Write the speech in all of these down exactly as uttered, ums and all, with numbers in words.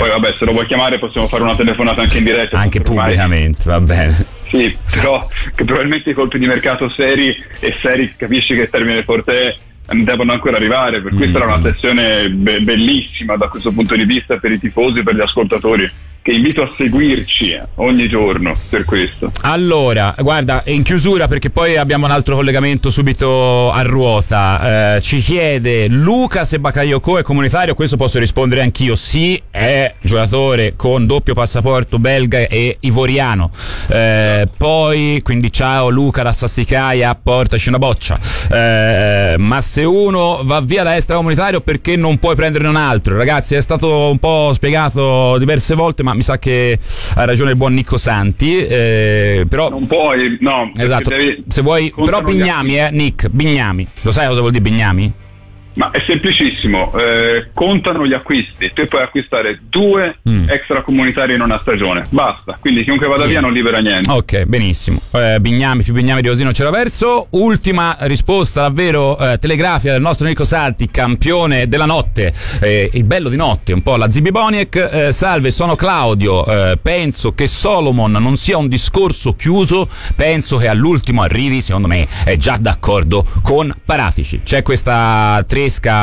Poi vabbè, se lo vuoi chiamare possiamo fare una telefonata anche in diretta. Anche pubblicamente, va bene. Sì, però che probabilmente i colpi di mercato seri e seri, capisci che il termine forte devono ancora arrivare, per cui mm. sarà una sessione be- bellissima da questo punto di vista per i tifosi e per gli ascoltatori, che invito a seguirci ogni giorno per questo. Allora, guarda, in chiusura, perché poi abbiamo un altro collegamento subito a ruota, eh, ci chiede Luca se Bakayoko è comunitario. Questo posso rispondere anch'io, sì, è giocatore con doppio passaporto belga e ivoriano. Eh, poi, quindi ciao Luca da Sassicaia, portaci una boccia. Eh, ma se uno va via da extracomunitario, perché non puoi prenderne un altro? Ragazzi, è stato un po' spiegato diverse volte, ma mi sa che ha ragione il buon Nico Santi, eh, però non puoi, no, esatto, se vuoi, però Bignami, eh, Nick, Bignami, lo sai cosa vuol dire Bignami? Ma è semplicissimo, eh, contano gli acquisti, tu puoi acquistare due mm. extracomunitari in una stagione, basta, quindi chiunque vada sì. via non libera niente. Ok, benissimo. eh, Bignami più Bignami di Osino c'era verso. Ultima risposta davvero eh, telegrafica del nostro Nico Santi, campione della notte, eh, il bello di notte, un po' la Zibi Boniek. eh, salve, sono Claudio, eh, penso che Solomon non sia un discorso chiuso, penso che all'ultimo arrivi, secondo me è già d'accordo con Paratici. C'è questa tre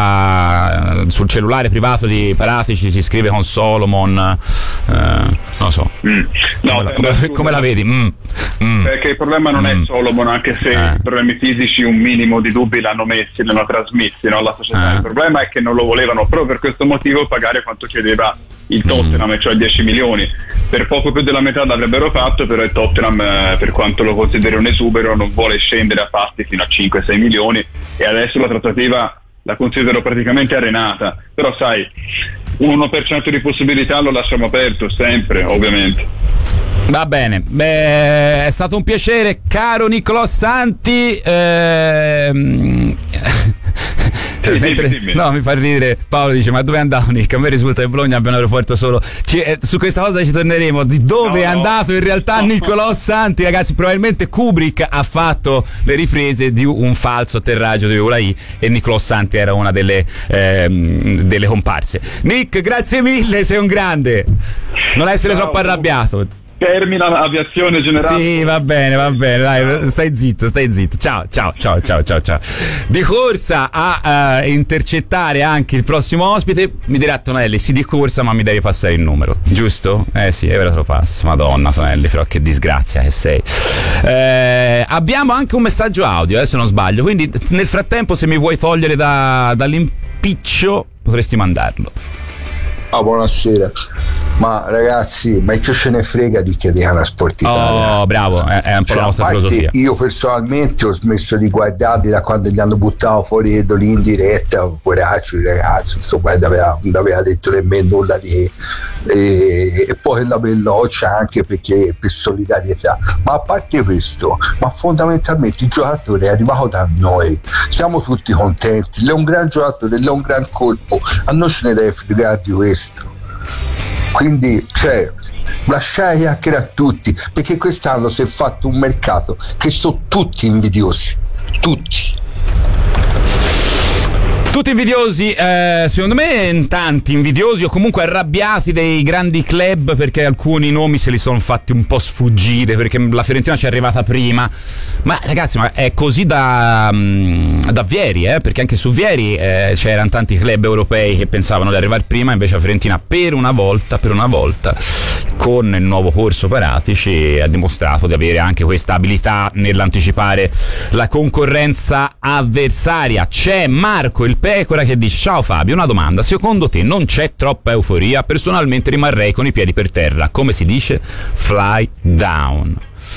sul cellulare privato di Paratici, si scrive con Solomon, eh, non lo so. Mm. No, come, la, come, come la vedi? Mm. Mm. Perché il problema non mm. è Solomon, anche se eh. i problemi fisici un minimo di dubbi l'hanno messi, l'hanno trasmessi, no, alla società. Eh. Il problema è che non lo volevano proprio per questo motivo pagare quanto chiedeva il Tottenham, mm. cioè dieci milioni. Per poco più della metà l'avrebbero fatto, però il Tottenham, eh, per quanto lo consideri un esubero, non vuole scendere a pasti fino a cinque sei milioni, e adesso la trattativa la considero praticamente arenata, però sai, un uno per cento di possibilità lo lasciamo aperto sempre, ovviamente. Va bene, beh, è stato un piacere, caro Nicolò Santi. ehm... Sì, dimmi, dimmi. No, mi fa ridere. Paolo dice: ma dove è andato Nick? A me risulta che Bologna abbia un aeroporto solo. Ci, eh, su questa cosa ci torneremo. Di dove no, è andato in realtà no. Nicolò Santi, ragazzi? Probabilmente Kubrick ha fatto le riprese di un falso atterraggio di Ulaì e Nicolò Santi era una delle, ehm, delle comparse. Nick, grazie mille, sei un grande. Non essere Ciao. troppo arrabbiato. Termina l'aviazione generale. Sì, va bene, va bene, dai, stai zitto, stai zitto. Ciao, ciao, ciao, ciao, ciao, ciao. Di corsa a uh, intercettare anche il prossimo ospite, mi dirà Tonelli, sì, di corsa, ma mi devi passare il numero, giusto? Eh sì, ora te lo passo. Madonna Tonelli, però che disgrazia che sei. Eh, abbiamo anche un messaggio audio, eh, se non sbaglio, quindi nel frattempo se mi vuoi togliere da, dall'impiccio potresti mandarlo. Oh, buonasera. Ma ragazzi, ma che ce ne frega di Chiediana Sport Italia? Oh, bravo, è, è un po' cioè, la nostra filosofia. Io personalmente ho smesso di guardarli da quando gli hanno buttato fuori Edoli in diretta, poracci ragazzi, insomma, non aveva, non aveva detto nemmeno nulla di e, e poi la belloccia anche perché per solidarietà. Ma a parte questo, ma fondamentalmente il giocatore è arrivato da noi, siamo tutti contenti, è un gran giocatore, è un gran colpo, a noi ce ne deve fregare di questo. Quindi, cioè, lasciare chiacchierare a tutti, perché quest'anno si è fatto un mercato che sono tutti invidiosi, tutti. Tutti invidiosi, eh, secondo me tanti invidiosi o comunque arrabbiati dei grandi club, perché alcuni nomi se li sono fatti un po' sfuggire, perché la Fiorentina ci è arrivata prima. Ma ragazzi, ma è così da, da Vieri, eh? Perché anche su Vieri eh, c'erano tanti club europei che pensavano di arrivare prima, invece la Fiorentina per una volta, per una volta con il nuovo corso Paratici ha dimostrato di avere anche questa abilità nell'anticipare la concorrenza avversaria. C'è Marco il Pecora che dice: ciao Fabio, una domanda, secondo te non c'è troppa euforia? Personalmente rimarrei con i piedi per terra, come si dice, fly down.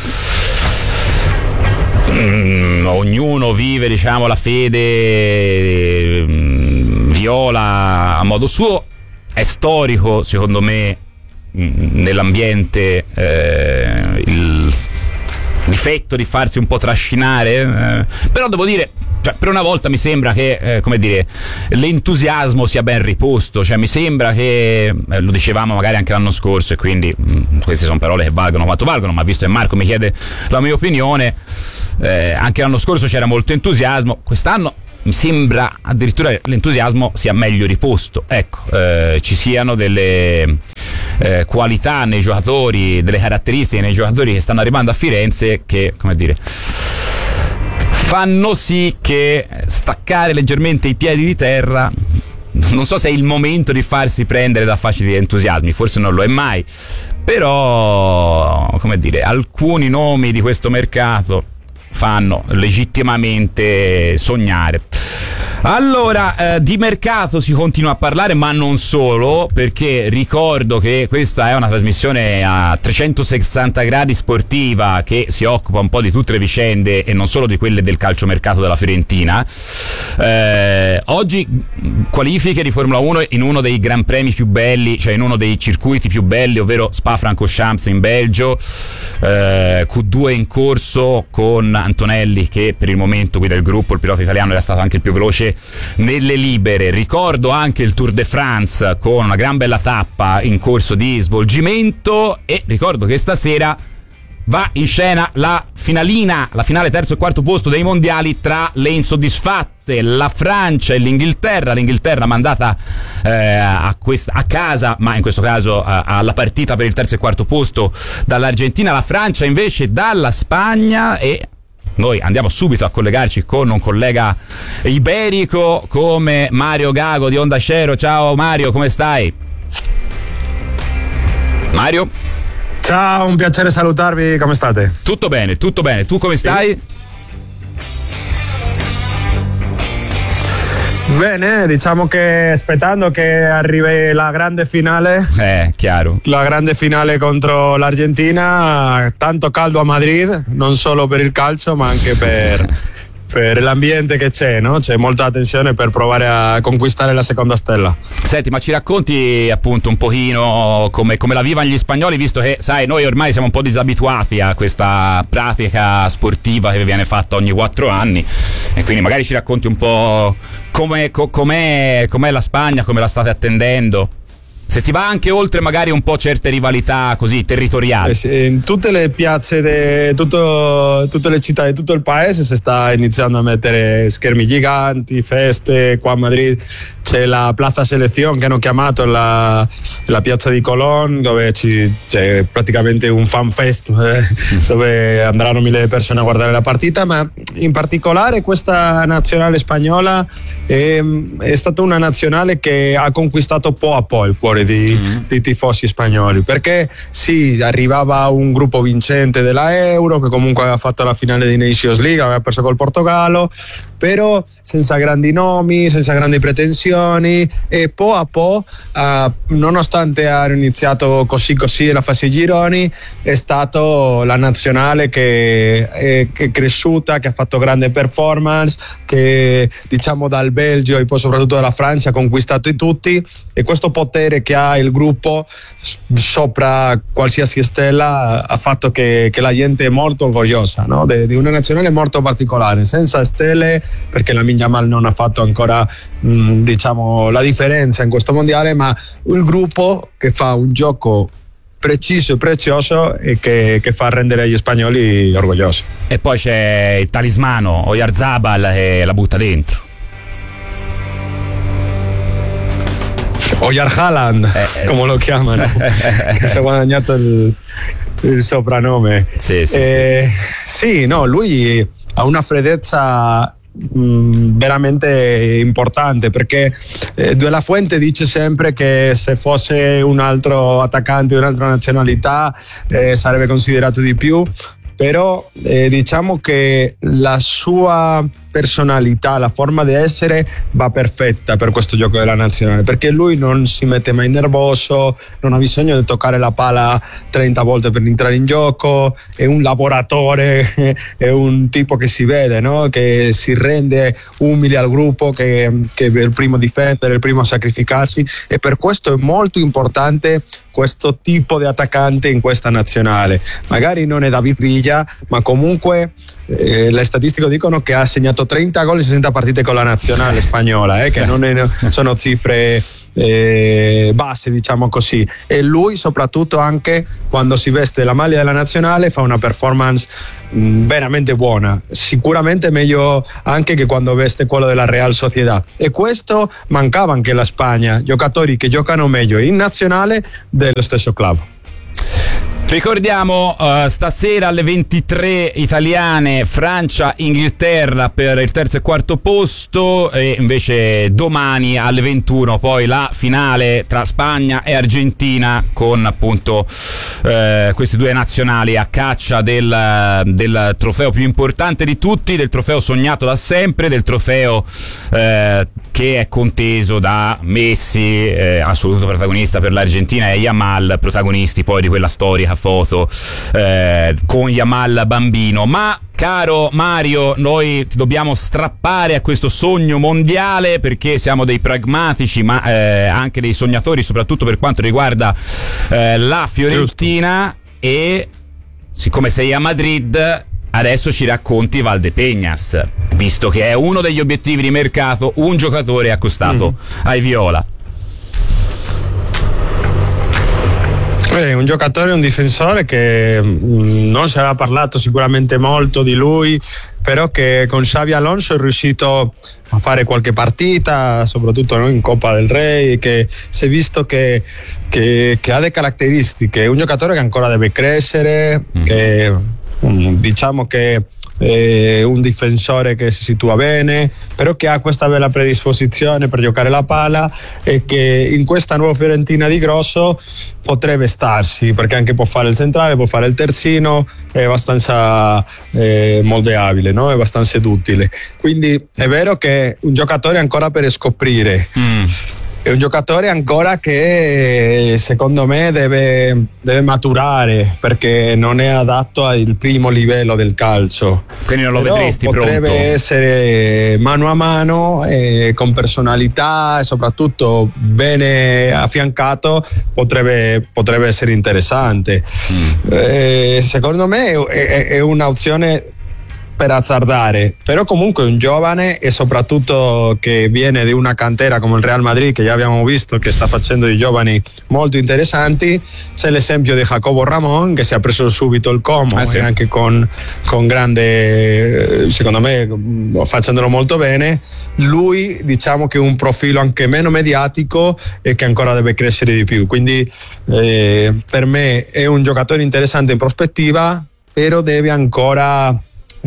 Mm, ognuno vive, diciamo, la fede mm, viola a modo suo. È storico secondo me nell'ambiente eh, il difetto di farsi un po' trascinare, eh, però devo dire, cioè, per una volta mi sembra che eh, come dire, l'entusiasmo sia ben riposto, cioè mi sembra che eh, lo dicevamo magari anche l'anno scorso e quindi mh, queste sono parole che valgono quanto valgono, ma visto che Marco mi chiede la mia opinione, eh, anche l'anno scorso c'era molto entusiasmo, quest'anno mi sembra addirittura l'entusiasmo sia meglio riposto, ecco, eh, ci siano delle eh, qualità nei giocatori, delle caratteristiche nei giocatori che stanno arrivando a Firenze che, come dire, fanno sì che staccare leggermente i piedi di terra, non so se è il momento di farsi prendere da facili entusiasmi, forse non lo è mai, però, come dire, alcuni nomi di questo mercato fanno legittimamente sognare. Allora, eh, di mercato si continua a parlare, ma non solo, perché ricordo che questa è una trasmissione a trecentosessanta gradi sportiva che si occupa un po' di tutte le vicende e non solo di quelle del calciomercato della Fiorentina. Eh, oggi qualifiche di Formula uno in uno dei gran premi più belli, cioè in uno dei circuiti più belli, ovvero Spa-Francorchamps in Belgio. Eh, Q due in corso con Antonelli che per il momento guida il gruppo, il pilota italiano era stato anche il più veloce nelle libere. Ricordo anche il Tour de France con una gran bella tappa in corso di svolgimento e ricordo che stasera va in scena la finalina, la finale terzo e quarto posto dei mondiali tra le insoddisfatte, la Francia e l'Inghilterra. L'Inghilterra mandata eh, a, questa, a casa, ma in questo caso eh, alla partita per il terzo e quarto posto dall'Argentina, la Francia invece dalla Spagna. E noi andiamo subito a collegarci con un collega iberico come Mario Gago di Onda Cero. Ciao Mario, come stai? Mario? Ciao, un piacere salutarvi, come state? Tutto bene, tutto bene, tu come stai? Bene, diciamo che aspettando che arrivi la grande finale. Eh, chiaro. La grande finale contro l'Argentina, tanto caldo a Madrid, non solo per il calcio ma anche per, per l'ambiente che c'è, no? C'è molta attenzione per provare a conquistare la seconda stella. Senti, ma ci racconti appunto un pochino come, come la vivono gli spagnoli, visto che, sai, noi ormai siamo un po' disabituati a questa pratica sportiva che viene fatta ogni quattro anni e quindi magari ci racconti un po' com'è, com'è, com'è la Spagna, come la state attendendo. Se si va anche oltre magari un po' certe rivalità così territoriali. Eh sì, in tutte le piazze di tutte le città di tutto il paese si sta iniziando a mettere schermi giganti, feste. Qua a Madrid c'è la Plaza Selección che hanno chiamato la, la piazza di Colón, dove ci, c'è praticamente un fan fest eh, dove andranno mille persone a guardare la partita, ma in particolare questa nazionale spagnola è, è stata una nazionale che ha conquistato po' a po' il cuore Di, mm. di tifosi spagnoli, perché sì, arrivava un gruppo vincente della Euro che comunque aveva fatto la finale di Nations League, aveva perso col Portogallo, però senza grandi nomi, senza grandi pretensioni, e po' a po' uh, nonostante hanno iniziato così così la fase gironi, è stato la nazionale che è, che è cresciuta, che ha fatto grande performance, che diciamo dal Belgio e poi soprattutto dalla Francia ha conquistato i tutti, e questo potere che ha il gruppo sopra qualsiasi stella ha fatto che, che la gente è molto orgogliosa, no? De, di una nazionale molto particolare, senza stelle, perché la Yamal non ha fatto ancora mh, diciamo la differenza in questo mondiale, ma il gruppo che fa un gioco preciso e prezioso e che, che fa rendere gli spagnoli orgogliosi. E poi c'è il talismano Oyarzabal che la butta dentro. Oyar Haaland, eh, eh. come lo chiamano, che si è guadagnato il, il soprannome. Sì, sì, eh, sì. sì, no, lui ha una freddezza mh, veramente importante, perché eh, De La Fuente dice sempre che se fosse un altro attaccante di un'altra nazionalità eh, sarebbe considerato di più, però eh, diciamo che la sua personalità, la forma di essere va perfetta per questo gioco della nazionale, perché lui non si mette mai nervoso, non ha bisogno di toccare la palla trenta volte per entrare in gioco, è un lavoratore, è un tipo che si vede, no? Che si rende umile al gruppo, che, che è il primo a difendere, il primo a sacrificarsi, e per questo è molto importante questo tipo di attaccante in questa nazionale. Magari non è David Villa, ma comunque eh, le statistiche dicono che ha segnato fatto trenta gol in sessanta partite con la nazionale spagnola, eh, che non è, sono cifre eh, basse, diciamo così, e lui soprattutto anche quando si veste la maglia della nazionale fa una performance mh, veramente buona, sicuramente meglio anche che quando veste quello della Real Sociedad, e questo mancava anche alla Spagna, giocatori che giocano meglio in nazionale dello stesso club. Ricordiamo uh, stasera alle ventitré italiane Francia-Inghilterra per il terzo e quarto posto, e invece domani alle ventuno poi la finale tra Spagna e Argentina, con appunto uh, queste due nazionali a caccia del, del trofeo più importante di tutti, del trofeo sognato da sempre, del trofeo uh, che è conteso da Messi, eh, assoluto protagonista per l'Argentina, e Yamal, protagonisti poi di quella storica foto eh, con Yamal bambino. Ma caro Mario, noi ti dobbiamo strappare a questo sogno mondiale, perché siamo dei pragmatici ma eh, anche dei sognatori, soprattutto per quanto riguarda eh, la Fiorentina. Giusto. E siccome sei a Madrid, adesso ci racconti Valdepeñas, visto che è uno degli obiettivi di mercato, un giocatore accostato mm. ai viola. È un giocatore, un difensore che mh, non si aveva parlato sicuramente molto di lui, però che con Xabi Alonso è riuscito a fare qualche partita, soprattutto in Coppa del Re, che si è visto che, che, che ha delle caratteristiche. È un giocatore che ancora deve crescere, mm. che diciamo che è un difensore che si situa bene, però che ha questa bella predisposizione per giocare la palla, e che in questa nuova Fiorentina di Grosso potrebbe starsi, perché anche può fare il centrale, può fare il terzino, è abbastanza eh, moldeabile, no? È abbastanza duttile, quindi è vero che è un giocatore ancora per scoprire. mm. È un giocatore ancora che secondo me deve, deve maturare, perché non è adatto al primo livello del calcio. Quindi non lo Però vedresti potrebbe pronto. essere mano a mano, eh, con personalità e soprattutto bene affiancato, potrebbe, potrebbe essere interessante. Mm. Eh, secondo me è, è, è un'opzione per azzardare, però comunque è un giovane, e soprattutto che viene di una cantera come il Real Madrid, che già abbiamo visto che sta facendo dei giovani molto interessanti. C'è l'esempio di Jacobo Ramón, che si è preso subito il Como, ah, sì. e anche con, con grande, secondo me facendolo molto bene. Lui diciamo che è un profilo anche meno mediatico e che ancora deve crescere di più, quindi eh, per me è un giocatore interessante in prospettiva, però deve ancora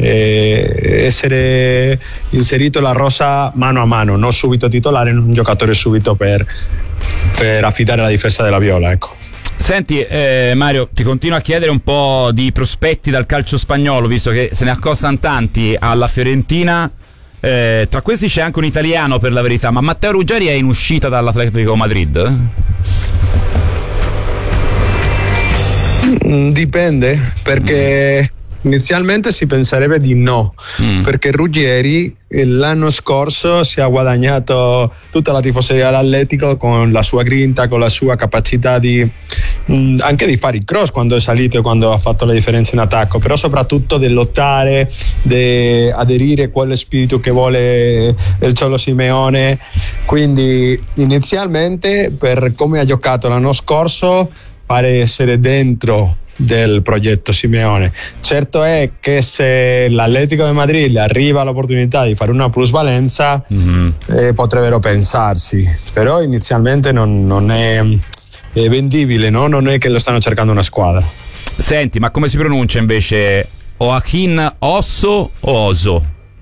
Eh, essere inserito la rosa mano a mano, non subito titolare, un giocatore subito per, per affidare la difesa della Viola, ecco. Senti eh, Mario, ti continuo a chiedere un po' di prospetti dal calcio spagnolo, visto che se ne accostano tanti alla Fiorentina. Eh, tra questi c'è anche un italiano, per la verità, ma Matteo Ruggeri è in uscita dall'Atletico Madrid? Mm, dipende, perché mm. inizialmente si penserebbe di no, mm. perché Ruggeri l'anno scorso si è guadagnato tutta la tifoseria dell'Atletico con la sua grinta, con la sua capacità di mh, anche di fare il cross quando è salito e quando ha fatto la differenza in attacco, però soprattutto di lottare, di aderire a quello spirito che vuole il Cholo Simeone. Quindi inizialmente, per come ha giocato l'anno scorso, pare essere dentro del progetto Simeone. Certo è che se l'Atletico di Madrid le arriva l'opportunità di fare una plusvalenza, mm-hmm. eh, potrebbero pensarsi, però inizialmente non, non è, è vendibile, no? Non è che lo stanno cercando una squadra. Senti, ma come si pronuncia invece? Joaquín Osso o Oso?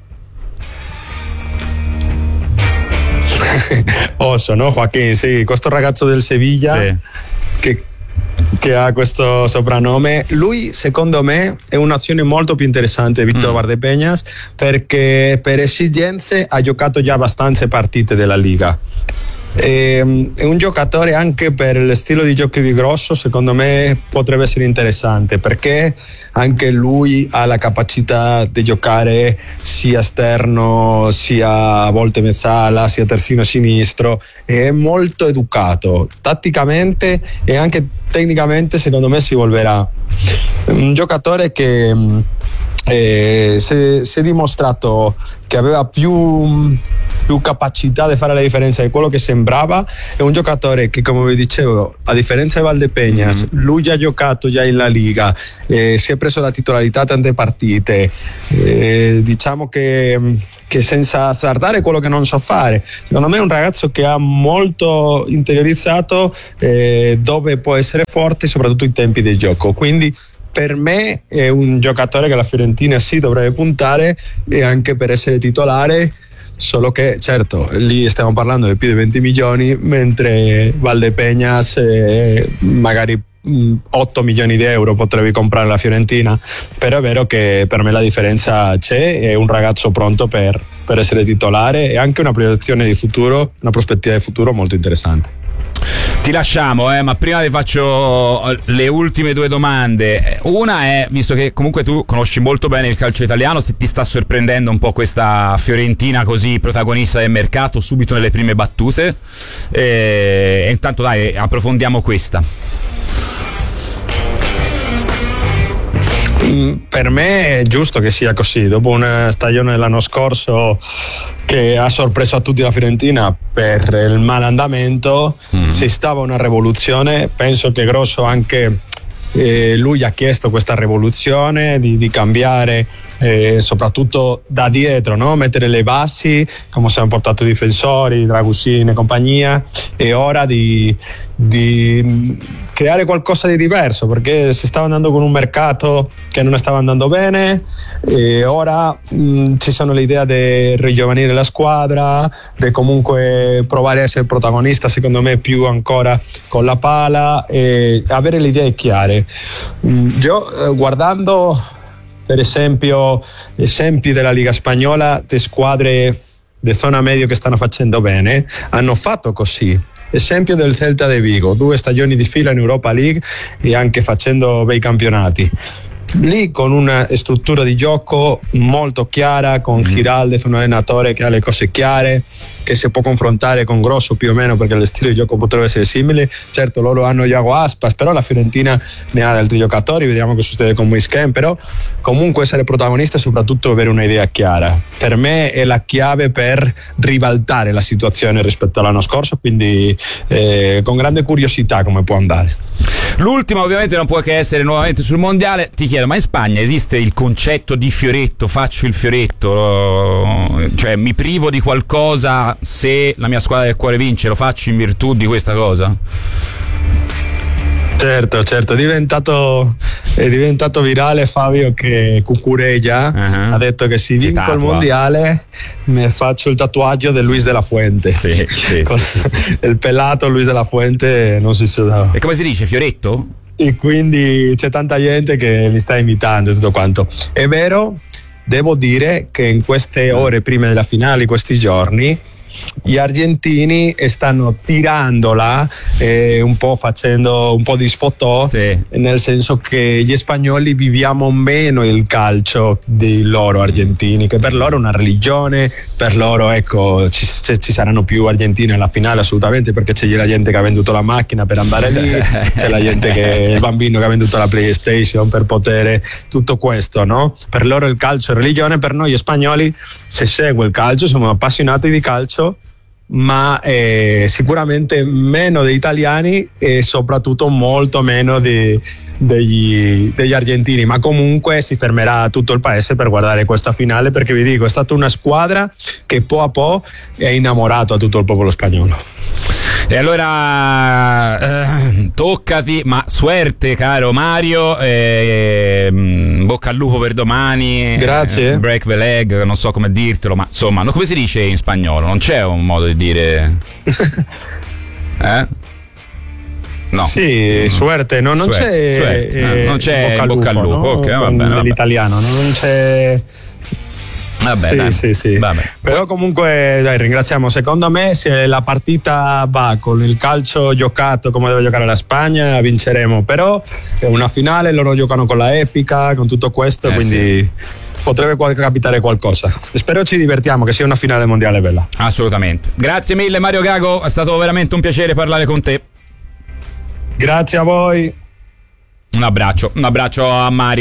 Osso, no? Joaquín, sì, questo ragazzo del Sevilla, sì. che che ha questo soprannome. Lui secondo me è un'azione molto più interessante di Víctor mm. Valdepeñas, perché per esigenze ha giocato già abbastanza partite della Liga. È un giocatore anche per lo stile di gioco di Grosso, secondo me potrebbe essere interessante, perché anche lui ha la capacità di giocare sia esterno, sia a volte mezzala, sia terzino sinistro, è molto educato tatticamente e anche tecnicamente, secondo me si evolverà. Un giocatore che Eh, si, si è dimostrato che aveva più, più capacità di fare la differenza di quello che sembrava. È un giocatore che, come vi dicevo, a differenza di Valdepeñas, mm. lui ha giocato già in La Liga, eh, si è preso la titolarità a tante partite, eh, diciamo che, che senza azzardare quello che non sa fare, secondo me è un ragazzo che ha molto interiorizzato eh, dove può essere forte, soprattutto in tempi di gioco, quindi per me è un giocatore che la Fiorentina sì dovrebbe puntare, e anche per essere titolare, solo che certo lì stiamo parlando di più di venti milioni, mentre Valdepeñas eh, magari otto milioni di euro potrebbe comprare la Fiorentina. Però è vero che per me la differenza c'è, è un ragazzo pronto per, per essere titolare, e anche una proiezione di futuro, una prospettiva di futuro molto interessante. Ti lasciamo, eh, ma prima ti faccio le ultime due domande. Una è, visto che comunque tu conosci molto bene il calcio italiano, se ti sta sorprendendo un po' questa Fiorentina così protagonista del mercato subito nelle prime battute, e, e intanto dai, approfondiamo questa. Per me è giusto che sia così, dopo una stagione dell'anno scorso che ha sorpreso a tutti la Fiorentina per il malandamento, mm. si stava una rivoluzione. Penso che Grosso anche eh, lui ha chiesto questa rivoluzione di, di cambiare eh, soprattutto da dietro, no? Mettere le basi, come si hanno portato i difensori, Dragussin e compagnia, e ora di, di creare qualcosa di diverso, perché si stava andando con un mercato che non stava andando bene, e ora mh, ci sono le idee di rigiovanire la squadra, di comunque provare a essere protagonista, secondo me più ancora con la pala, e avere le idee chiare. Mh, io eh, guardando per esempio esempi della Liga Spagnola di squadre di zona medio che stanno facendo bene, hanno fatto così. Esempio del Celta de Vigo, due stagioni di fila in Europa League e anche facendo bei campionati. Lì con una struttura di gioco molto chiara, con Giraldez, un allenatore che ha le cose chiare, che si può confrontare con Grosso più o meno, perché lo stile di gioco potrebbe essere simile. Certo, loro hanno Iago Aspas, però la Fiorentina ne ha altri giocatori, vediamo che succede con Muisken, però comunque essere protagonista e soprattutto avere un'idea chiara, per me è la chiave per ribaltare la situazione rispetto all'anno scorso, quindi eh, con grande curiosità come può andare. L'ultima ovviamente non può che essere nuovamente sul mondiale. Ti chiedo, ma in Spagna esiste il concetto di fioretto, faccio il fioretto, cioè mi privo di qualcosa se la mia squadra del cuore vince, lo faccio in virtù di questa cosa? Certo, certo, è diventato, è diventato virale Fabio che Cucurella uh-huh. ha detto che se vinco il mondiale mi faccio il tatuaggio del Luis de la Fuente. Sì, sì, Con sì, sì, sì. Il pelato Luis de la Fuente non si sa. E come si dice, fioretto? E quindi c'è tanta gente che mi sta imitando e tutto quanto. È vero, devo dire che in queste ore prima della finale, questi giorni, gli argentini stanno tirandola eh, un po', facendo un po' di sfotò, sì. Nel senso che gli spagnoli viviamo meno il calcio dei loro argentini, che per loro è una religione, per loro ecco ci, ci saranno più argentini alla finale assolutamente, perché c'è la gente che ha venduto la macchina per andare lì, c'è la gente che il bambino che ha venduto la PlayStation per poter tutto questo, no? Per loro il calcio è religione, per noi spagnoli si segue il calcio, siamo appassionati di calcio, ma eh, sicuramente meno degli italiani e soprattutto molto meno di, degli, degli argentini, ma comunque si fermerà tutto il paese per guardare questa finale, perché vi dico è stata una squadra che po' a po' è innamorato a tutto il popolo spagnolo. E allora eh, toccati, ma suerte caro Mario, eh, eh, bocca al lupo per domani. Grazie. eh, Break the leg, non so come dirtelo, ma insomma, no, come si dice in spagnolo? Non c'è un modo di dire eh? No. Sì, suerte, no, non suerte, c'è suerte. Eh, non c'è bocca, bocca al lupo, no? Ok, va bene, l'italiano, no? Non c'è. Vabbè, sì, dai. sì, sì. Vabbè. Però comunque dai, ringraziamo. Secondo me se la partita va con il calcio giocato come deve giocare la Spagna, vinceremo. Però è una finale, loro giocano con la epica, con tutto questo, eh, quindi sì. Potrebbe capitare qualcosa. Spero ci divertiamo, che sia una finale mondiale bella. Assolutamente. Grazie mille Mario Gago, è stato veramente un piacere parlare con te. Grazie a voi. Un abbraccio, un abbraccio a Mario.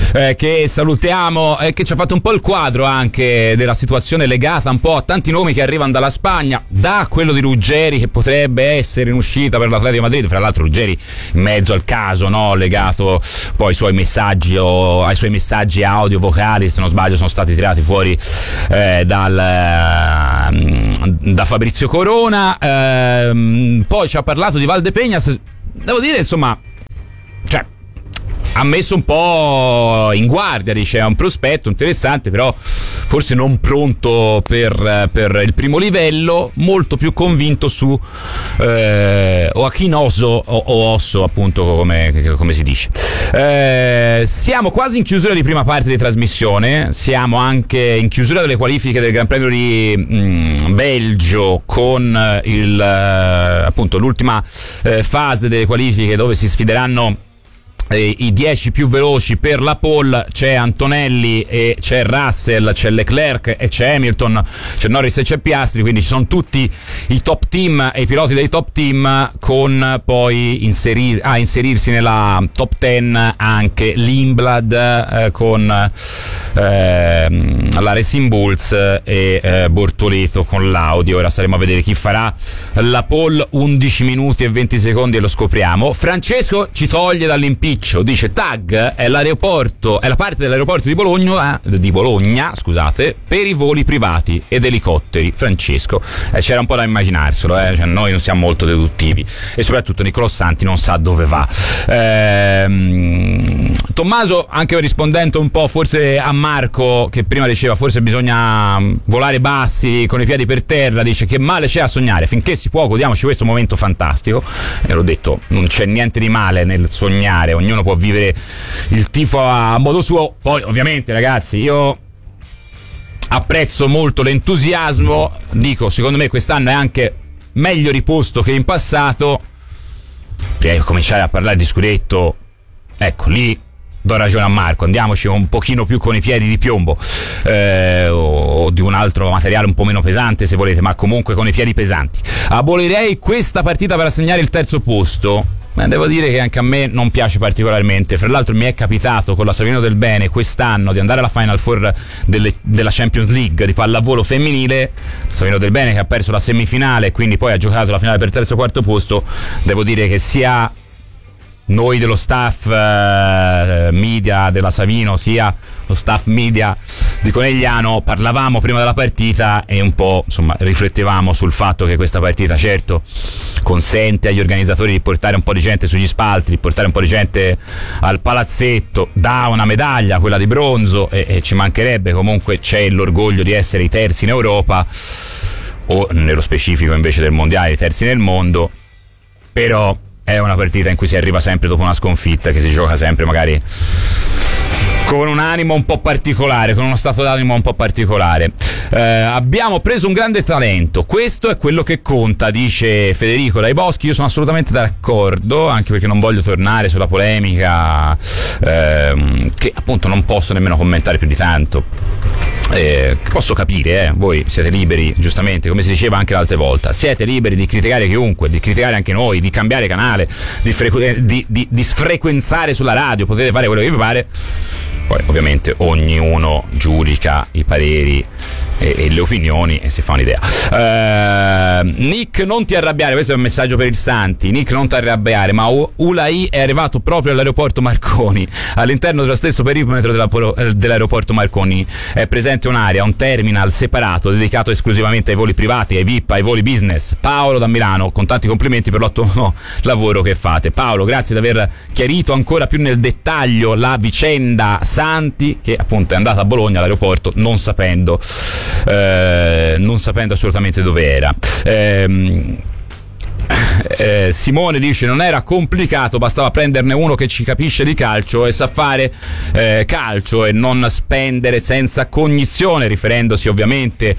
eh, che salutiamo, eh, che ci ha fatto un po' il quadro anche della situazione legata un po' a tanti nomi che arrivano dalla Spagna, da quello di Ruggeri che potrebbe essere in uscita per l'Atletico Madrid, fra l'altro Ruggeri in mezzo al caso, no? Legato poi ai suoi messaggi o ai suoi messaggi audio vocali, se non sbaglio sono stati tirati fuori eh, dal eh, da Fabrizio Corona. Eh, poi ci ha parlato di Valdepeñas, devo dire insomma, cioè ha messo un po' in guardia, dice è un prospetto interessante però forse non pronto per, per il primo livello, molto più convinto su eh, Joaquín Osso o, o Osso appunto come, come si dice. Eh, siamo quasi in chiusura di prima parte di trasmissione, siamo anche in chiusura delle qualifiche del Gran Premio di mh, Belgio con il, eh, appunto l'ultima eh, fase delle qualifiche dove si sfideranno i dieci più veloci per la pole. C'è Antonelli e c'è Russell, c'è Leclerc e c'è Hamilton, c'è Norris e c'è Piastri, quindi ci sono tutti i top team e i piloti dei top team, con poi inserir, ah, inserirsi nella top dieci anche l'Inblad eh, con eh, la Racing Bulls e eh, Bortoleto con l'Audi. Ora staremo a vedere chi farà la pole, undici minuti e venti secondi e lo scopriamo. Francesco ci toglie dall'impiccio, dice Tag è l'aeroporto, è la parte dell'aeroporto di Bologna, eh, di Bologna, scusate, per i voli privati ed elicotteri. Francesco, eh, c'era un po' da immaginarselo, eh, cioè, noi non siamo molto deduttivi e soprattutto Nicolò Santi non sa dove va. Ehm, Tommaso, anche rispondendo un po' forse a Marco che prima diceva forse bisogna volare bassi con i piedi per terra, dice che male c'è a sognare, finché si può godiamoci questo momento fantastico. E l'ho detto, non c'è niente di male nel sognare, ognuno può vivere il tifo a modo suo. Poi ovviamente ragazzi, io apprezzo molto l'entusiasmo, dico secondo me quest'anno è anche meglio riposto che in passato. Prima di cominciare a parlare di scudetto, ecco lì do ragione a Marco, andiamoci un pochino più con i piedi di piombo, eh, o, o di un altro materiale un po' meno pesante se volete, ma comunque con i piedi pesanti. Abolirei questa partita per assegnare il terzo posto. Ma devo dire che anche a me non piace particolarmente. Fra l'altro mi è capitato con la Savino del Bene quest'anno di andare alla Final Four delle, della Champions League di pallavolo femminile. Savino del Bene che ha perso la semifinale e quindi poi ha giocato la finale per terzo o quarto posto. Devo dire che sia noi dello staff eh, media della Savino sia lo staff media di Conegliano parlavamo prima della partita e un po' insomma riflettevamo sul fatto che questa partita certo consente agli organizzatori di portare un po' di gente sugli spalti, di portare un po' di gente al palazzetto, dà una medaglia, quella di bronzo, e, e ci mancherebbe, comunque c'è l'orgoglio di essere i terzi in Europa o nello specifico invece del mondiale i terzi nel mondo, però è una partita in cui si arriva sempre dopo una sconfitta, che si gioca sempre magari con un animo un po' particolare, con uno stato d'animo un po' particolare. Eh, abbiamo preso un grande talento, questo è quello che conta, dice Federico Dai Boschi. Io sono assolutamente d'accordo, anche perché non voglio tornare sulla polemica, ehm, che appunto non posso nemmeno commentare più di tanto. Eh, posso capire, eh, voi siete liberi, giustamente, come si diceva anche l'altra volta, siete liberi di criticare chiunque, di criticare anche noi, di cambiare canale, di, frequ- di, di, di sfrequenzare sulla radio, potete fare quello che vi pare. Poi ovviamente ognuno giudica i pareri e, e le opinioni e si fa un'idea. Uh, Nick, non ti arrabbiare, questo è un messaggio per il Santi. Nick, non ti arrabbiare, ma U- Ulai è arrivato proprio all'aeroporto Marconi, all'interno dello stesso perimetro della, dell'aeroporto Marconi è presente un'area, un terminal separato dedicato esclusivamente ai voli privati, ai V I P, ai voli business. Paolo da Milano, con tanti complimenti per l'ottimo lavoro che fate. Paolo, grazie di aver chiarito ancora più nel dettaglio la vicenda Santi, che appunto è andata a Bologna all'aeroporto non sapendo eh, non sapendo assolutamente dove era. ehm Eh, Simone dice non era complicato, bastava prenderne uno che ci capisce di calcio e sa fare eh, calcio e non spendere senza cognizione, riferendosi ovviamente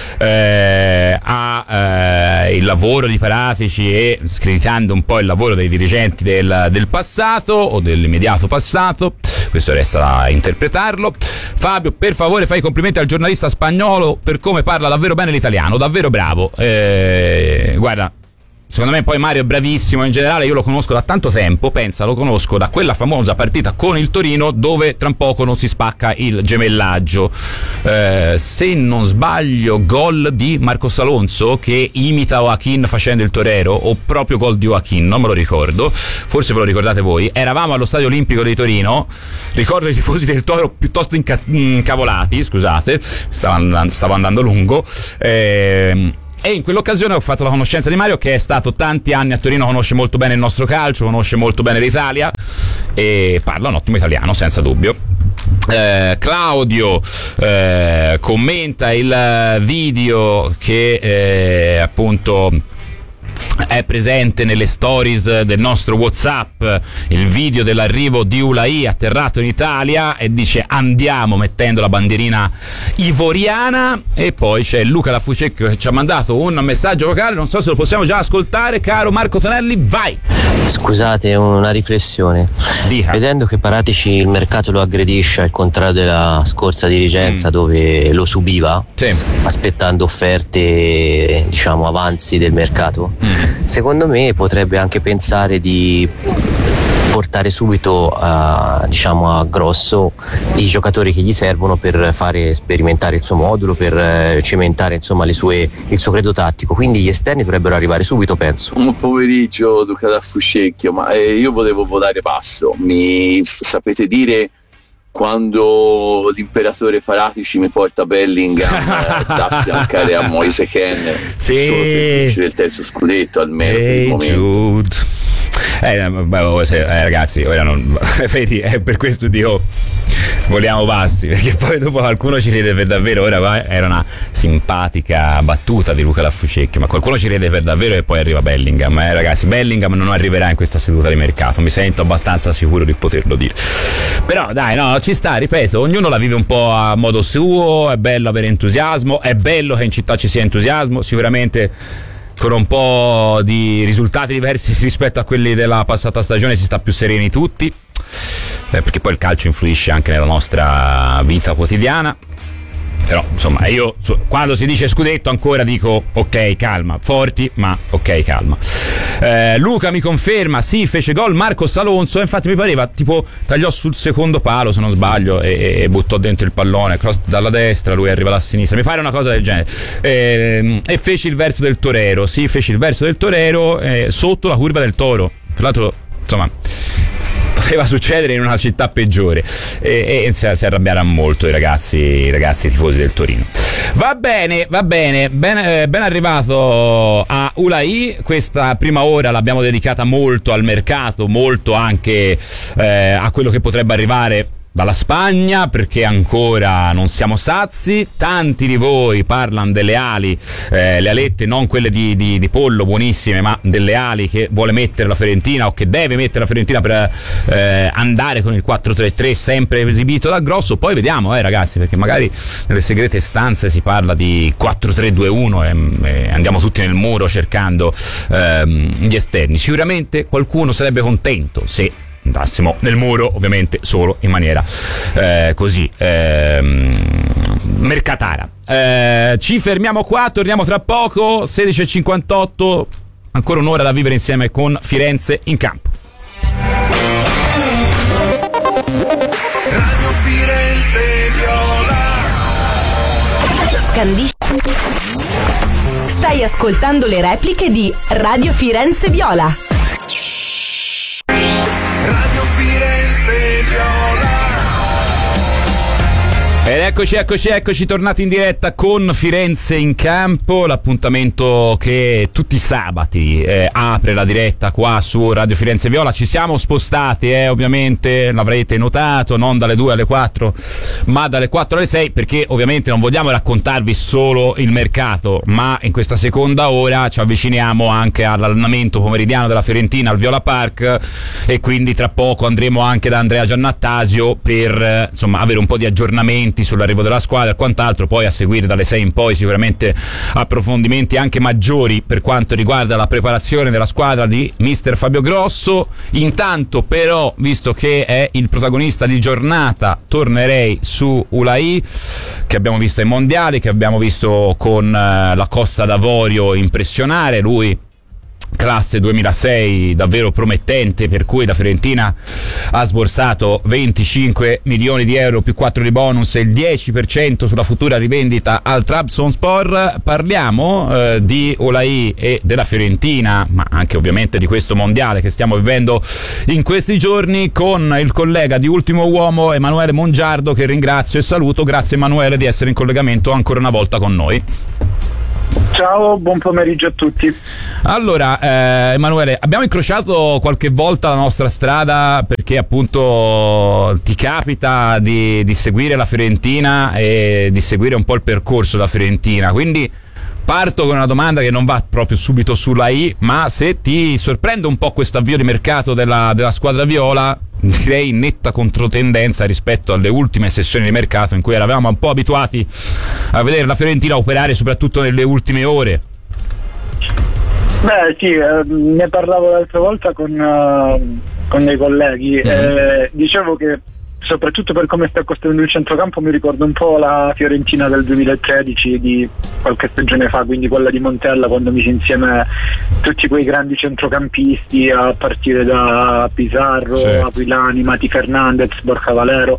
eh, a eh, il lavoro di Paratici e screditando un po' il lavoro dei dirigenti del, del passato o dell'immediato passato. Questo resta da interpretarlo. Fabio, per favore fai i complimenti al giornalista spagnolo per come parla davvero bene l'italiano, davvero bravo. Eh, guarda, secondo me poi Mario è bravissimo, in generale io lo conosco da tanto tempo, pensa, lo conosco da quella famosa partita con il Torino dove tra poco non si spacca il gemellaggio, eh, se non sbaglio gol di Marcos Alonso che imita Joaquin facendo il torero, o proprio gol di Joaquin, non me lo ricordo, forse ve lo ricordate voi. Eravamo allo Stadio Olimpico di Torino, ricordo i tifosi del Toro piuttosto inca- incavolati, scusate, stavo andando, stavo andando lungo, eh, e in quell'occasione ho fatto la conoscenza di Mario, che è stato tanti anni a Torino, conosce molto bene il nostro calcio, conosce molto bene l'Italia e parla un ottimo italiano, senza dubbio. Eh, Claudio eh, commenta il video che eh, appunto è presente nelle stories del nostro WhatsApp, il video dell'arrivo di Ulai atterrato in Italia, e dice andiamo, mettendo la bandierina ivoriana. E poi c'è Luca La Fucecchio che ci ha mandato un messaggio vocale, non so se lo possiamo già ascoltare. Caro Marco Tonelli, vai. Scusate, una riflessione. Dica. Vedendo che Paratici il mercato lo aggredisce, al contrario della scorsa dirigenza mm. dove lo subiva, sì. aspettando offerte, diciamo, avanzi del mercato, mm. secondo me potrebbe anche pensare di portare subito a, diciamo, a grosso i giocatori che gli servono per fare sperimentare il suo modulo, per eh, cementare, insomma, le sue, il suo credo tattico. Quindi gli esterni dovrebbero arrivare subito, penso. Un pomeriggio, Luca da Fucecchio, ma eh, io volevo volare basso. Mi f- sapete dire quando l'imperatore Paratici mi porta Bellingham eh, da affiancare a Moise Kean, sì. solo per vincere il terzo scudetto almeno per il momento. Eh, beh, se, eh, ragazzi, ora non vedi, è per questo dico voliamo bassi, perché poi dopo qualcuno ci ride per davvero. Ora era una simpatica battuta di Luca La Fucecchio, ma qualcuno ci ride per davvero e poi arriva Bellingham. Eh, ragazzi, Bellingham non arriverà in questa seduta di mercato, mi sento abbastanza sicuro di poterlo dire. Però dai, no, ci sta, ripeto, ognuno la vive un po' a modo suo, è bello avere entusiasmo, è bello che in città ci sia entusiasmo, sicuramente con un po' di risultati diversi rispetto a quelli della passata stagione si sta più sereni tutti, eh, perché poi il calcio influisce anche nella nostra vita quotidiana. Però insomma io su, quando si dice scudetto ancora dico ok, calma, forti, ma ok, calma. eh, Luca mi conferma, sì, fece gol Marcos Alonso, infatti mi pareva tipo tagliò sul secondo palo se non sbaglio e, e buttò dentro il pallone, cross dalla destra, lui arriva da sinistra, mi pare una cosa del genere. eh, e fece il verso del torero, sì, fece il verso del torero eh, sotto la curva del Toro, tra l'altro, insomma, poteva succedere in una città peggiore, e, e si, si arrabbieranno molto i ragazzi, i ragazzi tifosi del Torino. Va bene, va bene, ben, eh, ben arrivato a Ulai. Questa prima ora l'abbiamo dedicata molto al mercato, molto anche eh, a quello che potrebbe arrivare dalla Spagna, perché ancora non siamo sazi. Tanti di voi parlano delle ali, eh, le alette non quelle di, di, di pollo buonissime, ma delle ali che vuole mettere la Fiorentina o che deve mettere la Fiorentina per eh, andare con il quattro tre tre sempre esibito da Grosso. Poi vediamo, eh ragazzi, perché magari nelle segrete stanze si parla di quattro tre due uno e, e andiamo tutti nel muro cercando ehm, gli esterni. Sicuramente qualcuno sarebbe contento se andassimo nel muro, ovviamente solo in maniera eh, così ehm, mercatara. Eh, ci fermiamo qua, torniamo tra poco, sedici e cinquantotto, ancora un'ora da vivere insieme con Firenze in campo. Radio Firenze Viola. Scandisci. Stai ascoltando le repliche di Radio Firenze Viola. Radio Firenze Viola. Ed eccoci, eccoci, eccoci tornati in diretta con Firenze in campo, l'appuntamento che tutti i sabati eh, apre la diretta qua su Radio Firenze Viola. Ci siamo spostati, eh, ovviamente l'avrete notato, non dalle due alle quattro, ma dalle quattro alle sei, perché ovviamente non vogliamo raccontarvi solo il mercato, ma in questa seconda ora ci avviciniamo anche all'allenamento pomeridiano della Fiorentina al Viola Park, e quindi tra poco andremo anche da Andrea Giannattasio per eh, insomma avere un po' di aggiornamenti sull'arrivo della squadra e quant'altro. Poi a seguire dalle sei in poi sicuramente approfondimenti anche maggiori per quanto riguarda la preparazione della squadra di mister Fabio Grosso. Intanto però, visto che è il protagonista di giornata, tornerei su Ulai, che abbiamo visto ai mondiali, che abbiamo visto con uh, la Costa d'Avorio impressionare. Lui classe duemilasei davvero promettente, per cui la Fiorentina ha sborsato venticinque milioni di euro più quattro di bonus e il dieci per cento sulla futura rivendita al Trabzonspor. Parliamo eh, di Oulahי e della Fiorentina, ma anche ovviamente di questo mondiale che stiamo vivendo in questi giorni, con il collega di Ultimo Uomo Emanuele Mongiardo, che ringrazio e saluto. Grazie Emanuele di essere in collegamento ancora una volta con noi. Ciao, buon pomeriggio a tutti. Allora, eh, Emanuele, abbiamo incrociato qualche volta la nostra strada perché appunto ti capita di, di seguire la Fiorentina e di seguire un po' il percorso della Fiorentina, quindi parto con una domanda che non va proprio subito sulla I, ma se ti sorprende un po' questo avvio di mercato della, della squadra viola, direi in netta controtendenza rispetto alle ultime sessioni di mercato in cui eravamo un po' abituati a vedere la Fiorentina operare soprattutto nelle ultime ore. Beh sì, eh, ne parlavo l'altra volta con, uh, con dei colleghi, mm. eh, dicevo che soprattutto per come sta costruendo il centrocampo mi ricorda un po' la Fiorentina del duemilatredici di qualche stagione fa, quindi quella di Montella, quando mise insieme tutti quei grandi centrocampisti a partire da Pizarro, sì. Aquilani, Mati Fernandez, Borja Valero.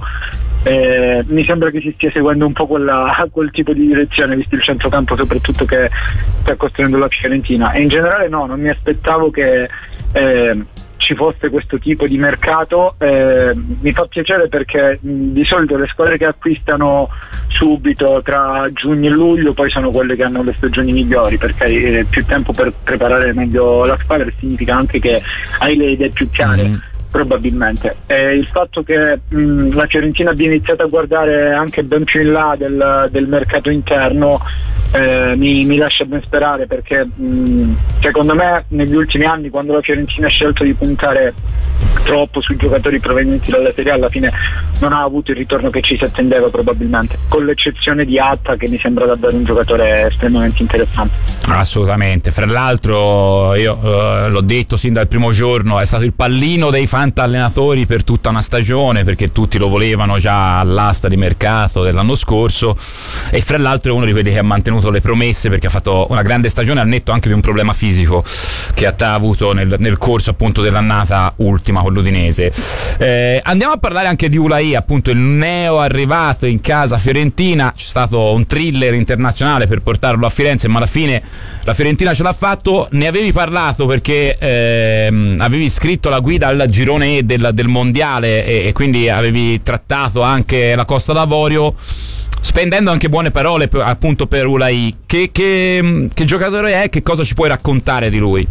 Eh, mi sembra che si stia seguendo un po' quella, quel tipo di direzione, visto il centrocampo soprattutto che sta costruendo la Fiorentina, e in generale no, non mi aspettavo che eh, ci fosse questo tipo di mercato. Eh, mi fa piacere perché mh, di solito le squadre che acquistano subito tra giugno e luglio poi sono quelle che hanno le stagioni migliori, perché hai più tempo per preparare meglio la squadra, e significa anche che hai le idee più chiare. Mm. Probabilmente eh, il fatto che mh, la Fiorentina abbia iniziato a guardare anche ben più in là del, del mercato interno eh, mi, mi lascia ben sperare, perché mh, secondo me negli ultimi anni, quando la Fiorentina ha scelto di puntare troppo sui giocatori provenienti dalla Serie A, alla fine non ha avuto il ritorno che ci si attendeva, probabilmente, con l'eccezione di Atta, che mi sembra davvero un giocatore estremamente interessante. Assolutamente, fra l'altro io uh, l'ho detto sin dal primo giorno, è stato il pallino dei fanta allenatori per tutta una stagione, perché tutti lo volevano già all'asta di mercato dell'anno scorso, e fra l'altro è uno di quelli che ha mantenuto le promesse, perché ha fatto una grande stagione al netto anche di un problema fisico che ha avuto nel, nel corso appunto dell'annata ultima con l'Udinese. Eh, andiamo a parlare anche di Oulahì, appunto il neo arrivato in casa fiorentina. C'è stato un thriller internazionale per portarlo a Firenze, ma alla fine la Fiorentina ce l'ha fatto. Ne avevi parlato perché ehm, avevi scritto la guida al girone E del, del mondiale e, e quindi avevi trattato anche la Costa d'Avorio, spendendo anche buone parole per, appunto per Oulahì. Che, che, che giocatore è? Che cosa ci puoi raccontare di lui?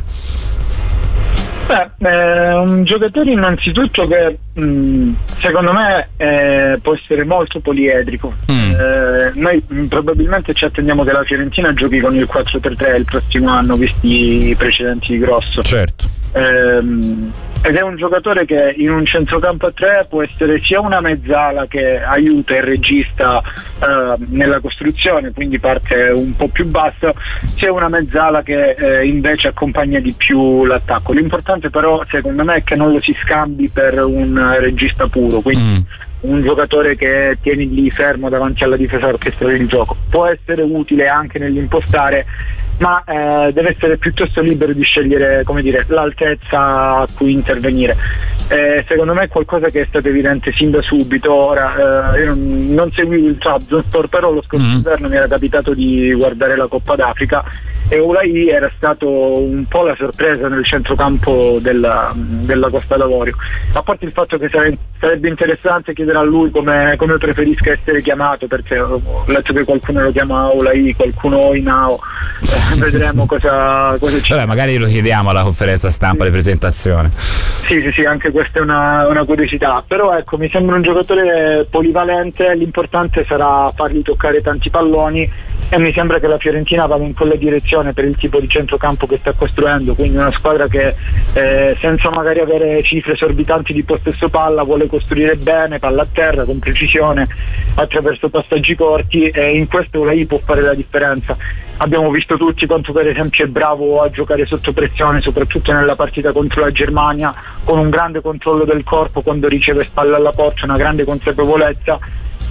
Beh, è un giocatore innanzitutto che mh, secondo me eh, può essere molto poliedrico. Mm. Eh, noi mh, probabilmente ci attendiamo che la Fiorentina giochi con il quattro tre tre il prossimo anno, visti i precedenti di Grosso. Certo. Ehm, ed è un giocatore che in un centrocampo a tre può essere sia una mezzala che aiuta il regista eh, nella costruzione, quindi parte un po' più bassa, sia una mezzala che eh, invece accompagna di più l'attacco. L'importante però secondo me è che non lo si scambi per un regista puro, quindi mm. un giocatore che tieni lì fermo davanti alla difesa orchestrale il gioco. Può essere utile anche nell'impostare, ma eh, deve essere piuttosto libero di scegliere, come dire, l'altezza a cui intervenire. Eh, secondo me è qualcosa che è stato evidente sin da subito. Ora eh, io non, non seguivo il Trabzonspor, però lo scorso mm-hmm. inverno mi era capitato di guardare la Coppa d'Africa e Oulahì era stato un po' la sorpresa nel centrocampo della, della Costa d'Avorio. A parte il fatto che sare, sarebbe interessante chiedere a lui come, come preferisca essere chiamato, perché ho letto che qualcuno lo chiama Oulahì, qualcuno Inao. Eh, vedremo cosa, cosa ci Vabbè, magari lo chiediamo alla conferenza stampa di presentazione. Sì, sì, sì, anche questa è una, una curiosità. Però ecco, mi sembra un giocatore polivalente, l'importante sarà fargli toccare tanti palloni, e mi sembra che la Fiorentina vada in quella direzione per il tipo di centrocampo che sta costruendo, quindi una squadra che eh, senza magari avere cifre esorbitanti di possesso palla vuole costruire bene, palla a terra, con precisione, attraverso passaggi corti, e in questo Oulahì può fare la differenza. Abbiamo visto tutti quanto per esempio è bravo a giocare sotto pressione, soprattutto nella partita contro la Germania, con un grande controllo del corpo quando riceve spalle alla porta, una grande consapevolezza.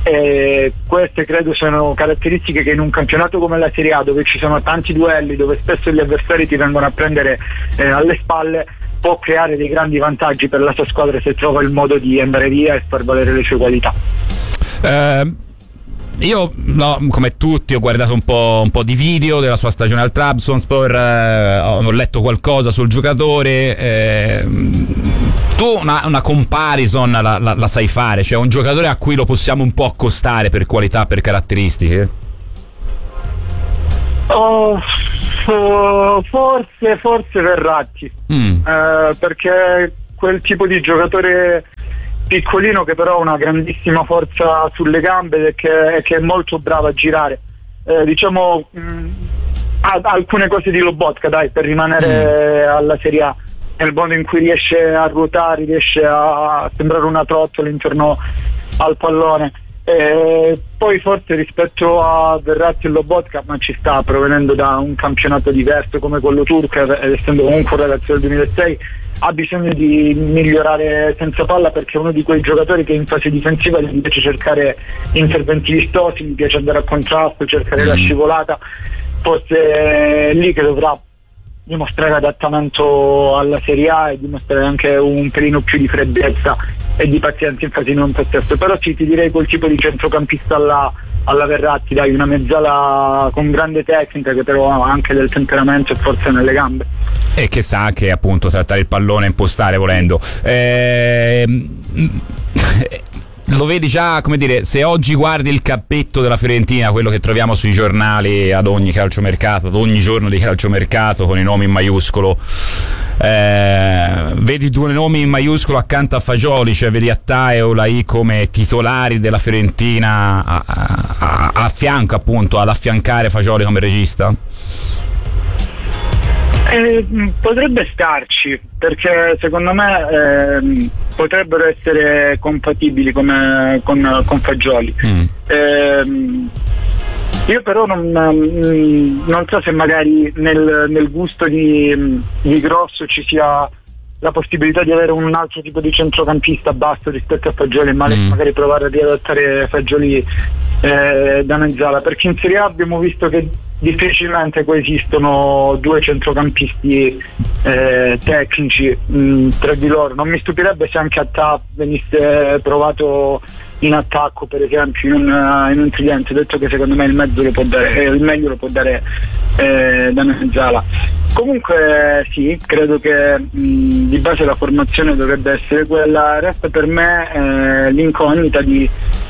E queste credo sono caratteristiche che in un campionato come la Serie A, dove ci sono tanti duelli, dove spesso gli avversari ti vengono a prendere eh, alle spalle, può creare dei grandi vantaggi per la sua squadra se trova il modo di andare via e far valere le sue qualità. Uh... Io, no, come tutti, ho guardato un po', un po' di video della sua stagione al Trabzonspor, eh, ho letto qualcosa sul giocatore. Eh, tu una, una comparison la, la, la sai fare? Cioè un giocatore a cui lo possiamo un po' accostare per qualità, per caratteristiche? Oh, oh, forse, forse Verratti, mm. eh, perché quel tipo di giocatore piccolino che però ha una grandissima forza sulle gambe e che, che è molto bravo a girare, eh, diciamo mh, ha alcune cose di Lobotka, dai, per rimanere mm. alla Serie A, nel modo in cui riesce a ruotare, riesce a sembrare una trottola intorno al pallone. E poi forse rispetto a Verratti e Lobotka, ma ci sta, provenendo da un campionato diverso come quello turco ed essendo comunque un ragazzo del duemilasei, ha bisogno di migliorare senza palla, perché è uno di quei giocatori che in fase difensiva gli piace cercare interventi vistosi, gli piace andare a contrasto, cercare mm. la scivolata. Forse è lì che dovrà dimostrare adattamento alla Serie A e dimostrare anche un pelino più di freddezza e di pazienza in fase di non possesso. Però sì, ti direi quel tipo di centrocampista alla, alla Verratti, dai, una mezzala con grande tecnica che però ha anche del temperamento e forza nelle gambe. E che sa che appunto trattare il pallone e impostare volendo. Eh, lo vedi già, come dire, se oggi guardi il cappetto della Fiorentina, quello che troviamo sui giornali ad ogni calciomercato, ad ogni giorno di calciomercato, con i nomi in maiuscolo, eh, vedi due nomi in maiuscolo accanto a Fagioli, cioè vedi Attà e Olai come titolari della Fiorentina a, a, a, a fianco appunto ad affiancare Fagioli come regista? Eh, potrebbe starci, perché secondo me eh, potrebbero essere compatibili come, con, con Fagioli. Mm. Eh, io però non, non so se magari nel, nel gusto di, di Grosso ci sia la possibilità di avere un altro tipo di centrocampista basso rispetto a Fagioli e mm. magari provare a riadattare Fagioli eh, da mezzala, perché in Serie A abbiamo visto che difficilmente coesistono due centrocampisti eh, tecnici mh, tra di loro. Non mi stupirebbe se anche Attà venisse provato in attacco, per esempio, in un, in un tridente, detto che secondo me il mezzo lo può dare, eh, il meglio lo può dare eh, da mezzala. Comunque sì, credo che mh, di base la formazione dovrebbe essere quella. Resta per me eh, l'incognita di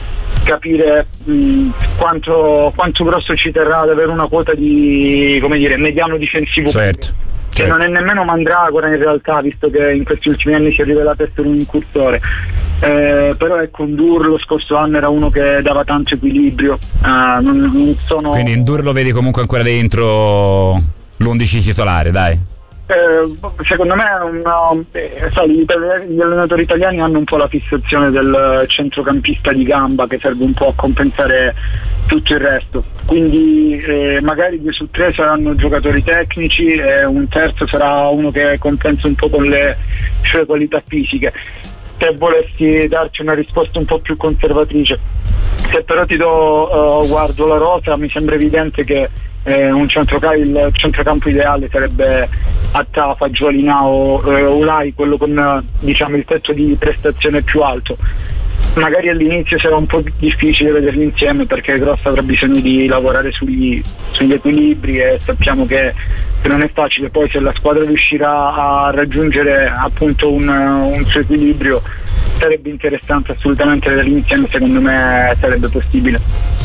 capire mh, quanto, quanto Grosso ci terrà ad avere una quota di, come dire, mediano difensivo. Certo. Che certo. non è nemmeno Mandragora in realtà, visto che in questi ultimi anni si è rivelato essere un incursore. Eh, però ecco, Ndur lo scorso anno era uno che dava tanto equilibrio. Eh, non, non sono... Quindi Ndur lo vedi comunque ancora dentro l'undici titolare, dai? Eh, secondo me una, eh, sai, gli, gli allenatori italiani hanno un po' la fissazione del centrocampista di gamba che serve un po' a compensare tutto il resto, quindi eh, magari due su tre saranno giocatori tecnici e un terzo sarà uno che compensa un po' con le sue qualità fisiche. Se volessi darci una risposta un po' più conservatrice, se però ti do uh, guardo la rosa, mi sembra evidente che eh, un centrocampo, il centrocampo ideale sarebbe Attà, Fagioli, Nao, eh, Olai, quello con diciamo il tetto di prestazione più alto. Magari all'inizio sarà un po' difficile vederli insieme, perché Grosso avrà bisogno di lavorare sugli, sugli equilibri e sappiamo che, che non è facile. Poi se la squadra riuscirà a raggiungere appunto un, un suo equilibrio, sarebbe interessante assolutamente vederli insieme, secondo me sarebbe possibile.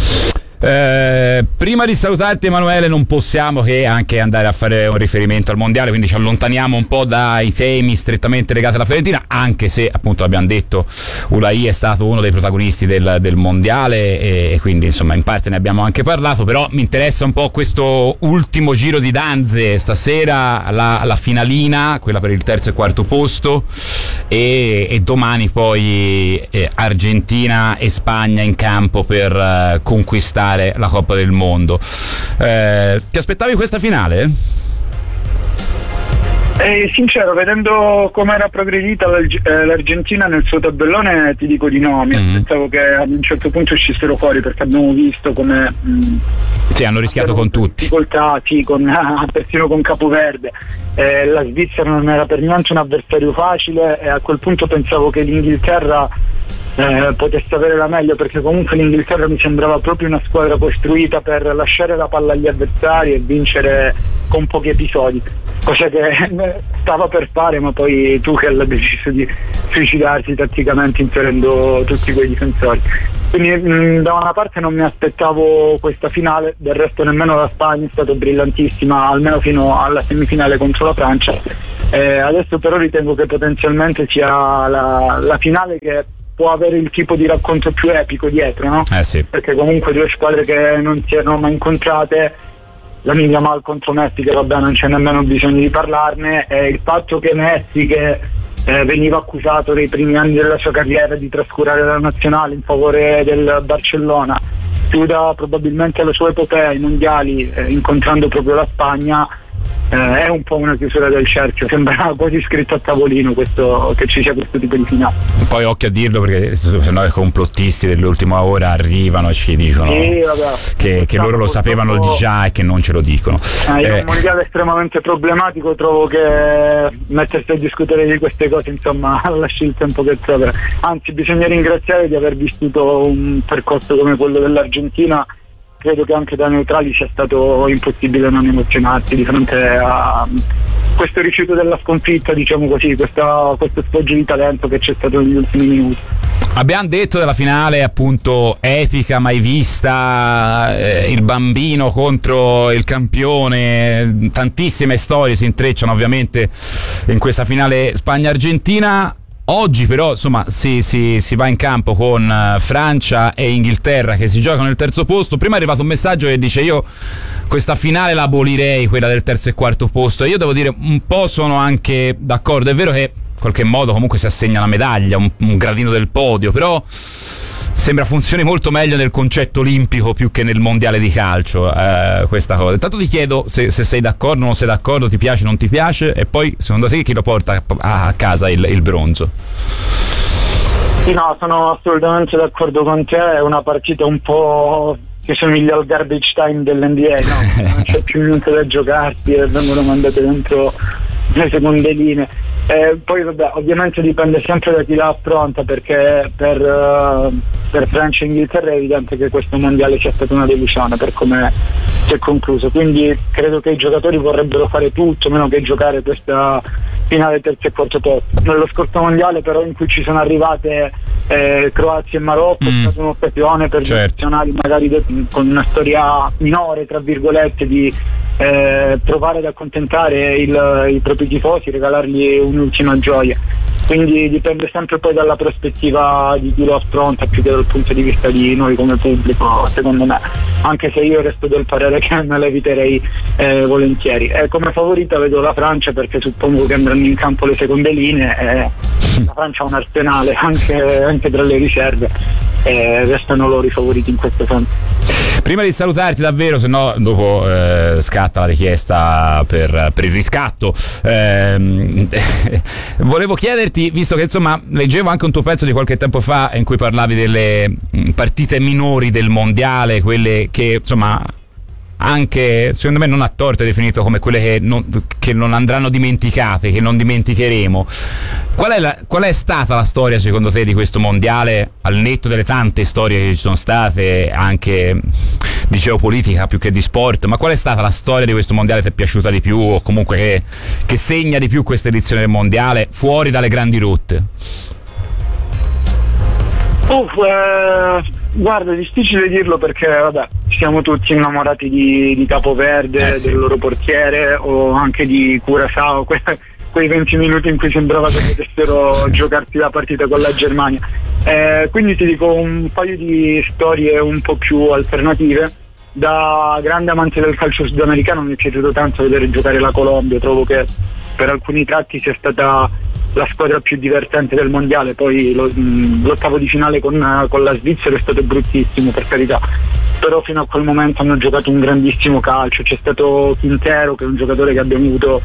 Eh, prima di salutarti Emanuele, non possiamo che anche andare a fare un riferimento al mondiale, quindi ci allontaniamo un po' dai temi strettamente legati alla Fiorentina, anche se appunto l'abbiamo detto, Olai è stato uno dei protagonisti del, del mondiale e, e quindi insomma in parte ne abbiamo anche parlato. Però mi interessa un po' questo ultimo giro di danze stasera, la, la finalina, quella per il terzo e quarto posto, e, e domani poi eh, Argentina e Spagna in campo per eh, conquistare la Coppa del Mondo. Eh, ti aspettavi questa finale? Eh, sincero, vedendo come era progredita l'Argentina nel suo tabellone, ti dico di no. Mi mm-hmm. aspettavo che ad un certo punto uscissero fuori, perché abbiamo visto come mh, sì, hanno rischiato con tutti, difficoltà, sì, con, ah, persino con Capoverde. Eh, la Svizzera non era per niente un avversario facile, e a quel punto pensavo che l'Inghilterra eh, potesse avere la meglio, perché comunque l'Inghilterra mi sembrava proprio una squadra costruita per lasciare la palla agli avversari e vincere con pochi episodi, cosa che stava per fare, ma poi Tuchel ha deciso di suicidarsi tatticamente inserendo tutti quei difensori. Quindi mh, da una parte non mi aspettavo questa finale, del resto nemmeno la Spagna è stata brillantissima, almeno fino alla semifinale contro la Francia. Eh, adesso però ritengo che potenzialmente sia la, la finale che può avere il tipo di racconto più epico dietro, no? Eh sì. Perché comunque due squadre che non si erano mai incontrate, la Yamal contro Messi, che vabbè non c'è nemmeno bisogno di parlarne, e il fatto che Messi, che eh, veniva accusato nei primi anni della sua carriera di trascurare la nazionale in favore del Barcellona, chiuda probabilmente la sua epopea ai mondiali eh, incontrando proprio la Spagna, eh, è un po' una chiusura del cerchio. Sembra quasi scritto a tavolino questo, che ci sia questo tipo di finale. Poi occhio a dirlo, perché sennò i complottisti dell'ultima ora arrivano e ci dicono sì, vabbè, che, che loro lo sapevano già e che non ce lo dicono. Eh, eh. un mondiale estremamente problematico, trovo che mettersi a discutere di queste cose insomma lasci il tempo che trova. Anzi, bisogna ringraziare di aver vissuto un percorso come quello dell'Argentina. Credo che anche da neutrali sia stato impossibile non emozionarsi di fronte a questo rifiuto della sconfitta, diciamo così, questa, questo sfoggio di talento che c'è stato negli ultimi minuti. Abbiamo detto della finale appunto epica, mai vista, eh, il bambino contro il campione, tantissime storie si intrecciano ovviamente in questa finale Spagna-Argentina. Oggi però insomma si, si, si va in campo con uh, Francia e Inghilterra che si giocano il terzo posto. Prima è arrivato un messaggio che dice: io questa finale la abolirei, quella del terzo e quarto posto, e io devo dire un po' sono anche d'accordo. È vero che in qualche modo comunque si assegna la medaglia, un, un gradino del podio, però sembra funzioni molto meglio nel concetto olimpico più che nel mondiale di calcio, eh, questa cosa. Intanto ti chiedo se, se sei d'accordo o non sei d'accordo, ti piace o non ti piace, e poi secondo te chi lo porta a, a casa il, il bronzo? Sì, no, sono assolutamente d'accordo con te, è una partita un po' che somiglia al garbage time dell'N B A, no? Non c'è più niente da giocarsi e vengono mandate dentro le seconde linee. Eh, poi vabbè, ovviamente dipende sempre da chi la affronta, perché per, uh, per Francia e Inghilterra è evidente che questo mondiale sia stata una delusione per come si è concluso, quindi credo che i giocatori vorrebbero fare tutto meno che giocare questa finale terzo e quarto posto. Nello scorso mondiale però, in cui ci sono arrivate eh, Croazia e Marocco, mm. è stata un'occasione per certo. gli nazionali magari de- con una storia minore tra virgolette di eh, provare ad accontentare il, i propri tifosi, regalargli un'ultima gioia. Quindi dipende sempre poi dalla prospettiva di chi lo affronta più che dal punto di vista di noi come pubblico, secondo me, anche se io resto del parere che me la eviterei eh, volentieri. E come favorita vedo la Francia, perché suppongo che andranno in campo le seconde linee e la Francia ha un arsenale anche, anche tra le riserve, e restano loro i favoriti in questo senso. Prima di salutarti davvero, se no dopo eh, scatta la richiesta per, per il riscatto, eh, volevo chiederti, visto che insomma leggevo anche un tuo pezzo di qualche tempo fa in cui parlavi delle partite minori del mondiale, quelle che insomma anche secondo me non a torto è definito come quelle che non, che non andranno dimenticate, che non dimenticheremo. Qual è, la, qual è stata la storia secondo te di questo mondiale, al netto delle tante storie che ci sono state anche di geopolitica più che di sport, ma qual è stata la storia di questo mondiale che ti è piaciuta di più, o comunque che, che segna di più questa edizione del mondiale fuori dalle grandi rotte? Uff, eh, guarda, è difficile dirlo perché vabbè, siamo tutti innamorati di, di Capoverde, eh sì. del loro portiere, o anche di Curaçao, que- quei venti minuti in cui sembrava che potessero giocarsi la partita con la Germania. Eh, quindi ti dico un paio di storie un po' più alternative. Da grande amante del calcio sudamericano mi è piaciuto tanto vedere giocare la Colombia, trovo che per alcuni tratti sia stata la squadra più divertente del mondiale. Poi lo, l'ottavo di finale con, con la Svizzera è stato bruttissimo, per carità, però fino a quel momento hanno giocato un grandissimo calcio. C'è stato Quintero, che è un giocatore che abbiamo avuto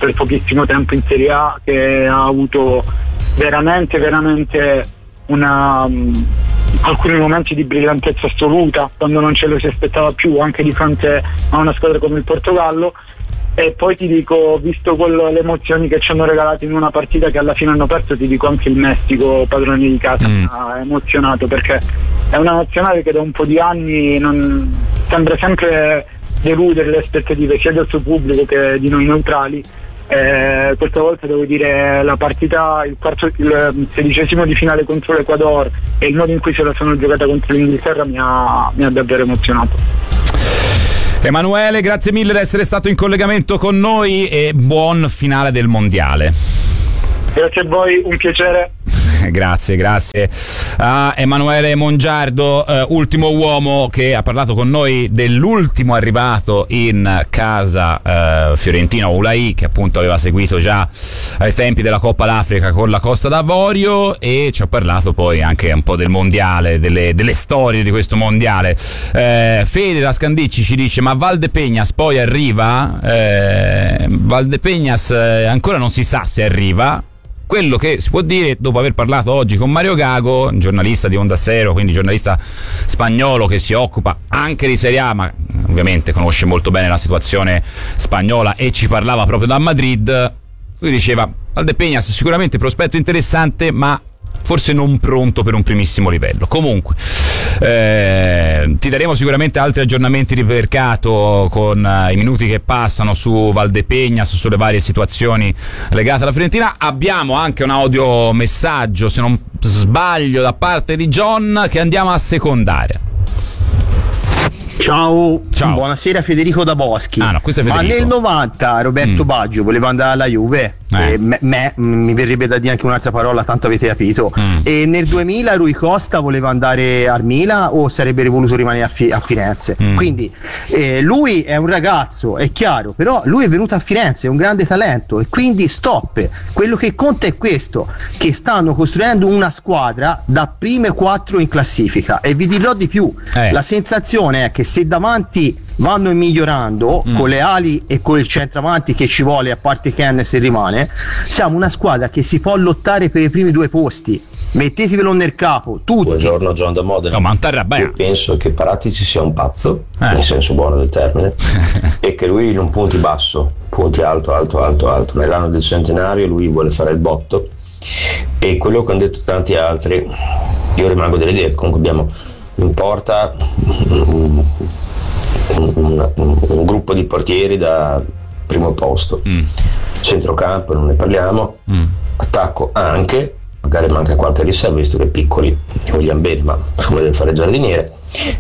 per pochissimo tempo in Serie A, che ha avuto veramente veramente una, um, alcuni momenti di brillantezza assoluta quando non ce lo si aspettava più, anche di fronte a una squadra come il Portogallo. E poi ti dico, visto quello, le emozioni che ci hanno regalato in una partita che alla fine hanno perso, ti dico anche il Messico, padroni di casa, mm. ha emozionato, perché è una nazionale che da un po' di anni non, sembra sempre deludere le aspettative sia del suo pubblico che di noi neutrali. Eh, questa volta devo dire la partita, il, quarto, il sedicesimo di finale contro l'Ecuador e il modo in cui se la sono giocata contro l'Inghilterra mi ha, mi ha davvero emozionato. Emanuele, grazie mille di essere stato in collegamento con noi e buon finale del mondiale. Grazie a voi, un piacere. Grazie, grazie a Emanuele Mongiardo, eh, ultimo uomo che ha parlato con noi dell'ultimo arrivato in casa eh, fiorentina, Oulai, che appunto aveva seguito già ai tempi della Coppa d'Africa con la Costa d'Avorio, e ci ha parlato poi anche un po' del mondiale, delle, delle storie di questo mondiale. eh, Fede da Scandicci ci dice: ma Valdepeñas poi arriva? eh, Valdepeñas eh, ancora non si sa se arriva. Quello che si può dire, dopo aver parlato oggi con Mario Gago, giornalista di Onda Cero, quindi giornalista spagnolo che si occupa anche di Serie A, ma ovviamente conosce molto bene la situazione spagnola e ci parlava proprio da Madrid, lui diceva: Valdepeñas sicuramente prospetto interessante, ma forse non pronto per un primissimo livello. Comunque eh, ti daremo sicuramente altri aggiornamenti di mercato con eh, i minuti che passano su Valdepeñas, sulle varie situazioni legate alla Fiorentina. Abbiamo anche un audio messaggio, se non sbaglio, da parte di John, che andiamo a secondare. Ciao, Ciao. Buonasera, Federico da Boschi. Ah, no, questo è Federico. Ma nel novanta Roberto mm. Baggio voleva andare alla Juve, eh. e me, me mi verrebbe da dire anche un'altra parola, tanto avete capito. Mm. E nel duemila Rui Costa voleva andare al Milan o sarebbe voluto rimanere a, Fi- a Firenze. Mm. Quindi eh, lui è un ragazzo, è chiaro, però lui è venuto a Firenze, è un grande talento, e quindi stop. Quello che conta è questo, che stanno costruendo una squadra da prime quattro in classifica, e vi dirò di più, eh. la sensazione è che se davanti vanno migliorando mm. con le ali e con il centravanti che ci vuole, a parte Ken se rimane, siamo una squadra che si può lottare per i primi due posti. Mettetevelo nel capo tutti. Buongiorno, John da Modena. No, ma io penso che Paratici sia un pazzo, eh. nel senso buono del termine, e che lui non punti basso, punti alto, alto, alto, alto. Nell'anno del centenario lui vuole fare il botto, e quello che hanno detto tanti altri, io rimango delle idee. Comunque abbiamo in porta un, un, un, un gruppo di portieri da primo posto, mm. centrocampo non ne parliamo, mm. attacco anche, magari manca qualche riserva visto che piccoli li vogliamo bene, ma insomma deve fare giardiniere,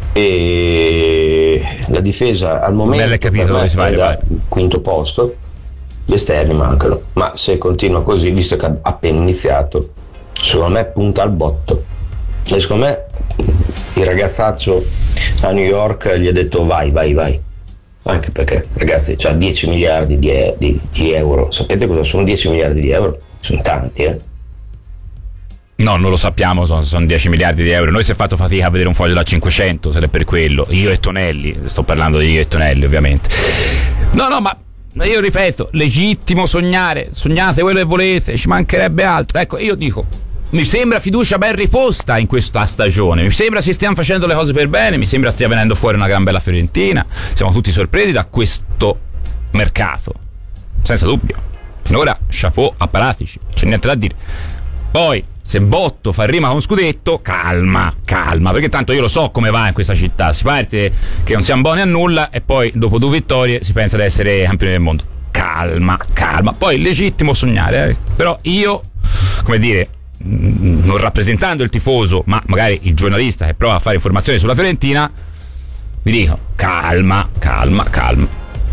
e la difesa al momento capito dove si va, è da quinto posto, gli esterni mancano, ma se continua così, visto che ha appena iniziato, secondo me punta al botto. E secondo me il ragazzaccio a New York gli ha detto vai, vai, vai, anche perché ragazzi c'ha dieci miliardi di, e- di, di euro. Sapete cosa sono dieci miliardi di euro? Sono tanti, eh? No, non lo sappiamo, sono, sono dieci miliardi di euro. Noi si è fatto fatica a vedere un foglio da cinquecento, se è per quello. Io e Tonelli, sto parlando di io e Tonelli ovviamente. No, no, ma io ripeto, legittimo sognare, sognate quello che volete, ci mancherebbe altro. Ecco, io dico, mi sembra fiducia ben riposta in questa stagione, mi sembra si stiano facendo le cose per bene, mi sembra stia venendo fuori una gran bella Fiorentina, siamo tutti sorpresi da questo mercato, senza dubbio. Finora chapeau a Paratici, c'è niente da dire. Poi se Botto fa rima con scudetto, calma, calma, perché tanto io lo so come va in questa città, si parte che non siamo buoni a nulla e poi dopo due vittorie si pensa di essere campioni del mondo. Calma, calma, poi è legittimo sognare, eh? Però io, come dire, non rappresentando il tifoso, ma magari il giornalista che prova a fare informazioni sulla Fiorentina, vi dico calma, calma, calma.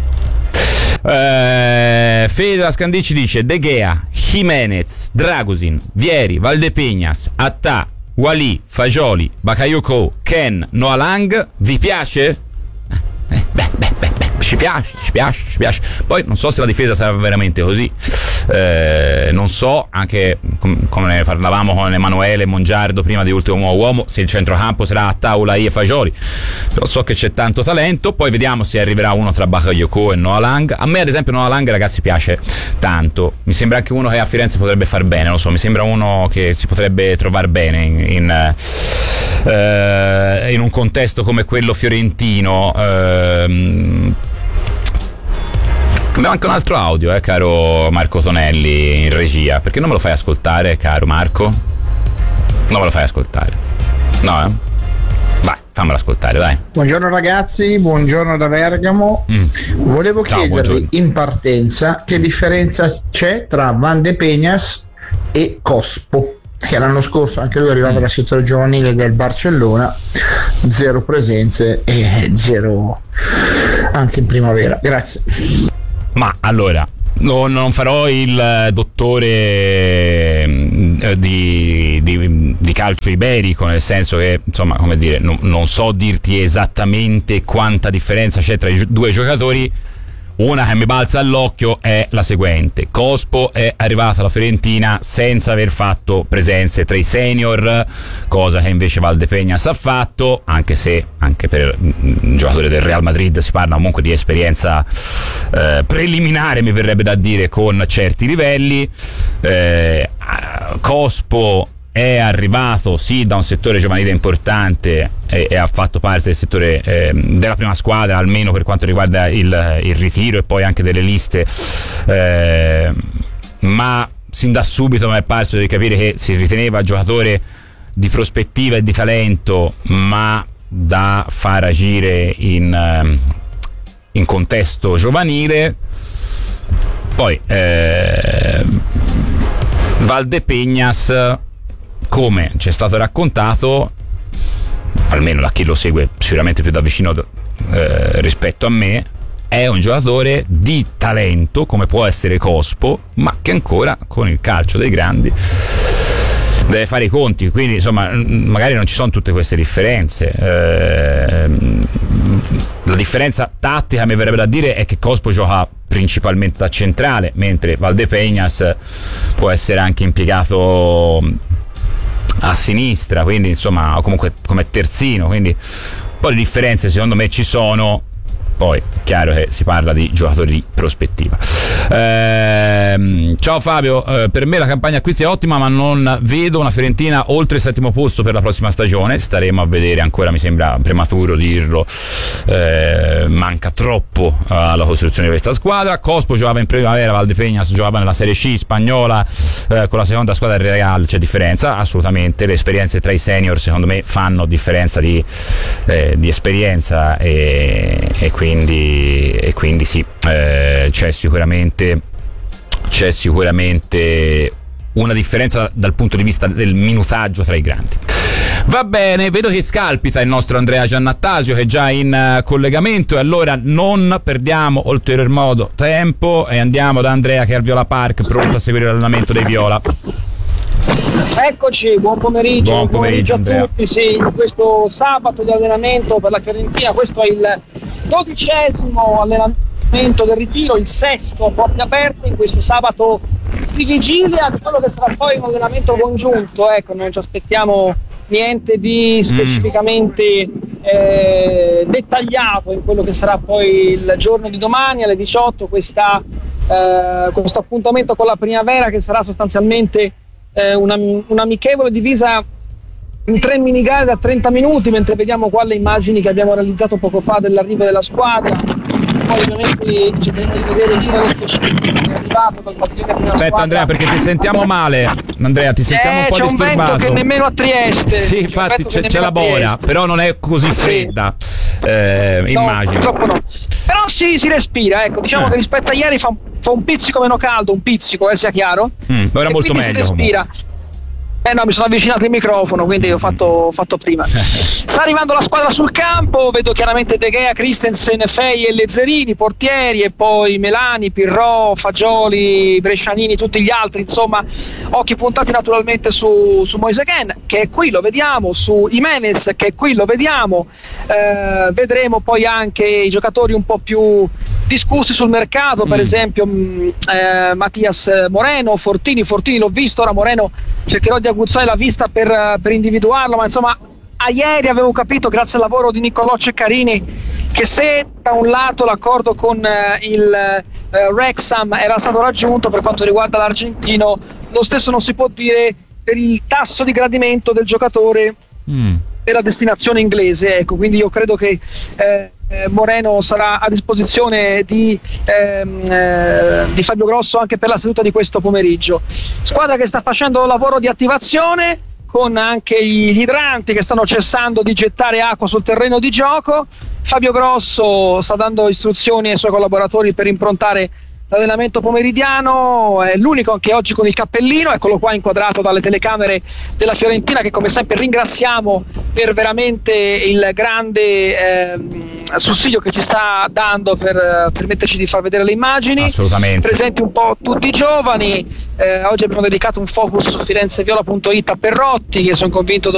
eh, Fede da Scandicci dice De Gea, Jimenez, Dragosin, Vieri, Valdepeñas, Attà, Wali, Fagioli, Bakayoko, Ken, Noah Lang. Vi piace? Eh, beh, beh, beh, beh, ci piace, ci piace, ci piace. Poi non so se la difesa sarà veramente così. Eh, non so, anche com- come ne parlavamo con Emanuele Mongiardo prima di Ultimo Uomo, se il centrocampo sarà a Tavola e Fagioli, però so che c'è tanto talento. Poi vediamo se arriverà uno tra Bakayoko e Noah Lang. A me ad esempio Noah Lang, ragazzi, piace tanto, mi sembra anche uno che a Firenze potrebbe far bene, non lo so, mi sembra uno che si potrebbe trovare bene in, in, uh, in un contesto come quello fiorentino. Uh, Abbiamo anche un altro audio, eh, caro Marco Tonelli in regia. Perché non me lo fai ascoltare, caro Marco? Non me lo fai ascoltare? No, eh? Vai, fammelo ascoltare, dai. Buongiorno ragazzi, buongiorno da Bergamo. Mm. Volevo Ciao, chiedervi buongiorno. in partenza che differenza c'è tra Van de Peñas e Cospo, che l'anno scorso anche lui arrivava mm. dal settore giovanile del Barcellona, zero presenze e zero anche in primavera. Grazie. Ma allora, no, non farò il dottore eh, di, di, di calcio iberico, nel senso che, insomma, come dire, no, non so dirti esattamente quanta differenza c'è tra i due giocatori. Una che mi balza all'occhio è la seguente: Cospo è arrivato alla Fiorentina senza aver fatto presenze tra i senior, cosa che invece Van de Peñas ha fatto, anche se anche per un giocatore del Real Madrid si parla comunque di esperienza eh, preliminare, mi verrebbe da dire, con certi livelli. eh, Cospo è arrivato sì da un settore giovanile importante e, e ha fatto parte del settore eh, della prima squadra, almeno per quanto riguarda il, il ritiro e poi anche delle liste, eh, ma sin da subito mi è parso di capire che si riteneva giocatore di prospettiva e di talento, ma da far agire in, in contesto giovanile. Poi eh, Van de Peñas, come ci è stato raccontato, almeno da chi lo segue sicuramente più da vicino eh, rispetto a me, è un giocatore di talento come può essere Cospo, ma che ancora con il calcio dei grandi deve fare i conti, quindi insomma magari non ci sono tutte queste differenze. Eh, la differenza tattica, mi verrebbe da dire, è che Cospo gioca principalmente da centrale, mentre Van de Peñas può essere anche impiegato a sinistra, quindi insomma, o comunque come terzino, quindi un po' di differenze secondo me ci sono. Poi chiaro che si parla di giocatori di prospettiva. Ehm, ciao Fabio, eh, per me la campagna acquisti è ottima, ma non vedo una Fiorentina oltre il settimo posto per la prossima stagione. Staremo a vedere, ancora mi sembra prematuro dirlo, eh, manca troppo alla costruzione di questa squadra. Cospo giocava in primavera, Van de Peñas giocava nella Serie C spagnola, eh, con la seconda squadra del Real. C'è differenza? Assolutamente. Le esperienze tra i senior secondo me fanno differenza di, eh, di esperienza e, e quindi Quindi, e quindi sì, eh, c'è sicuramente c'è sicuramente una differenza dal punto di vista del minutaggio tra i grandi. Va bene, vedo che scalpita il nostro Andrea Giannattasio, che è già in uh, collegamento, e allora non perdiamo ulterior modo tempo e andiamo da Andrea, che è al Viola Park, pronto a seguire l'allenamento dei Viola. Eccoci, buon pomeriggio, buon pomeriggio, buon pomeriggio a tutti. Sì, in questo sabato di allenamento per la Fiorentina, questo è il dodicesimo allenamento del ritiro, il sesto a porte aperte in questo sabato di vigilia di quello che sarà poi un allenamento congiunto. Ecco, non ci aspettiamo niente di specificamente eh, dettagliato in quello che sarà poi il giorno di domani alle diciotto, questa, eh, questo appuntamento con la primavera, che sarà sostanzialmente eh, una, un'amichevole divisa in tre mini gare da trenta minuti, mentre vediamo qua le immagini che abbiamo realizzato poco fa dell'arrivo della squadra. Poi ovviamente cercheremo di vedere chi nello specifico è arrivato dal padiglione della Aspetta squadra. Andrea, perché ti sentiamo male. Andrea, ti sentiamo eh, un po' c'è disturbato. C'è un vento che nemmeno a Trieste. Sì, infatti c'è, c'è la bora, però non è così fredda, sì. eh, no, immagino. Purtroppo no. Però sì, si respira, ecco, diciamo eh. che rispetto a ieri fa, fa un pizzico meno caldo, un pizzico, eh, sia chiaro. Mm, ora e molto meglio. Si respira. Comunque. Eh no, mi sono avvicinato il microfono, quindi ho fatto, fatto prima. Sta arrivando la squadra sul campo, vedo chiaramente De Gea, Christensen, Fei e Lezzerini, portieri, e poi Melani, Pirro, Fagioli, Brescianini, tutti gli altri, insomma, occhi puntati naturalmente su, su Moise Kean, che è qui, lo vediamo, su Jimenez, che è qui, lo vediamo, eh, vedremo poi anche i giocatori un po' più discussi sul mercato, per mm. esempio mh, eh, Mattias Moreno, Fortini, Fortini l'ho visto, ora Moreno cercherò di aguzzare la vista per, per individuarlo, ma insomma a ieri avevo capito, grazie al lavoro di Niccolò Ceccarini, che se da un lato l'accordo con eh, il eh, Wrexham era stato raggiunto per quanto riguarda l'argentino, lo stesso non si può dire per il tasso di gradimento del giocatore mm. per la destinazione inglese, ecco, quindi io credo che eh, Moreno sarà a disposizione di, ehm, eh, di Fabio Grosso anche per la seduta di questo pomeriggio. Squadra che sta facendo lavoro di attivazione con anche gli idranti che stanno cessando di gettare acqua sul terreno di gioco. Fabio Grosso sta dando istruzioni ai suoi collaboratori per improntare l'allenamento pomeridiano, è l'unico anche oggi con il cappellino, eccolo qua inquadrato dalle telecamere della Fiorentina, che come sempre ringraziamo per veramente il grande eh, sussidio che ci sta dando per permetterci di far vedere le immagini. Assolutamente. Presenti un po' tutti i giovani, eh, oggi abbiamo dedicato un focus su firenzeviola punto it a Perrotti, che sono convinto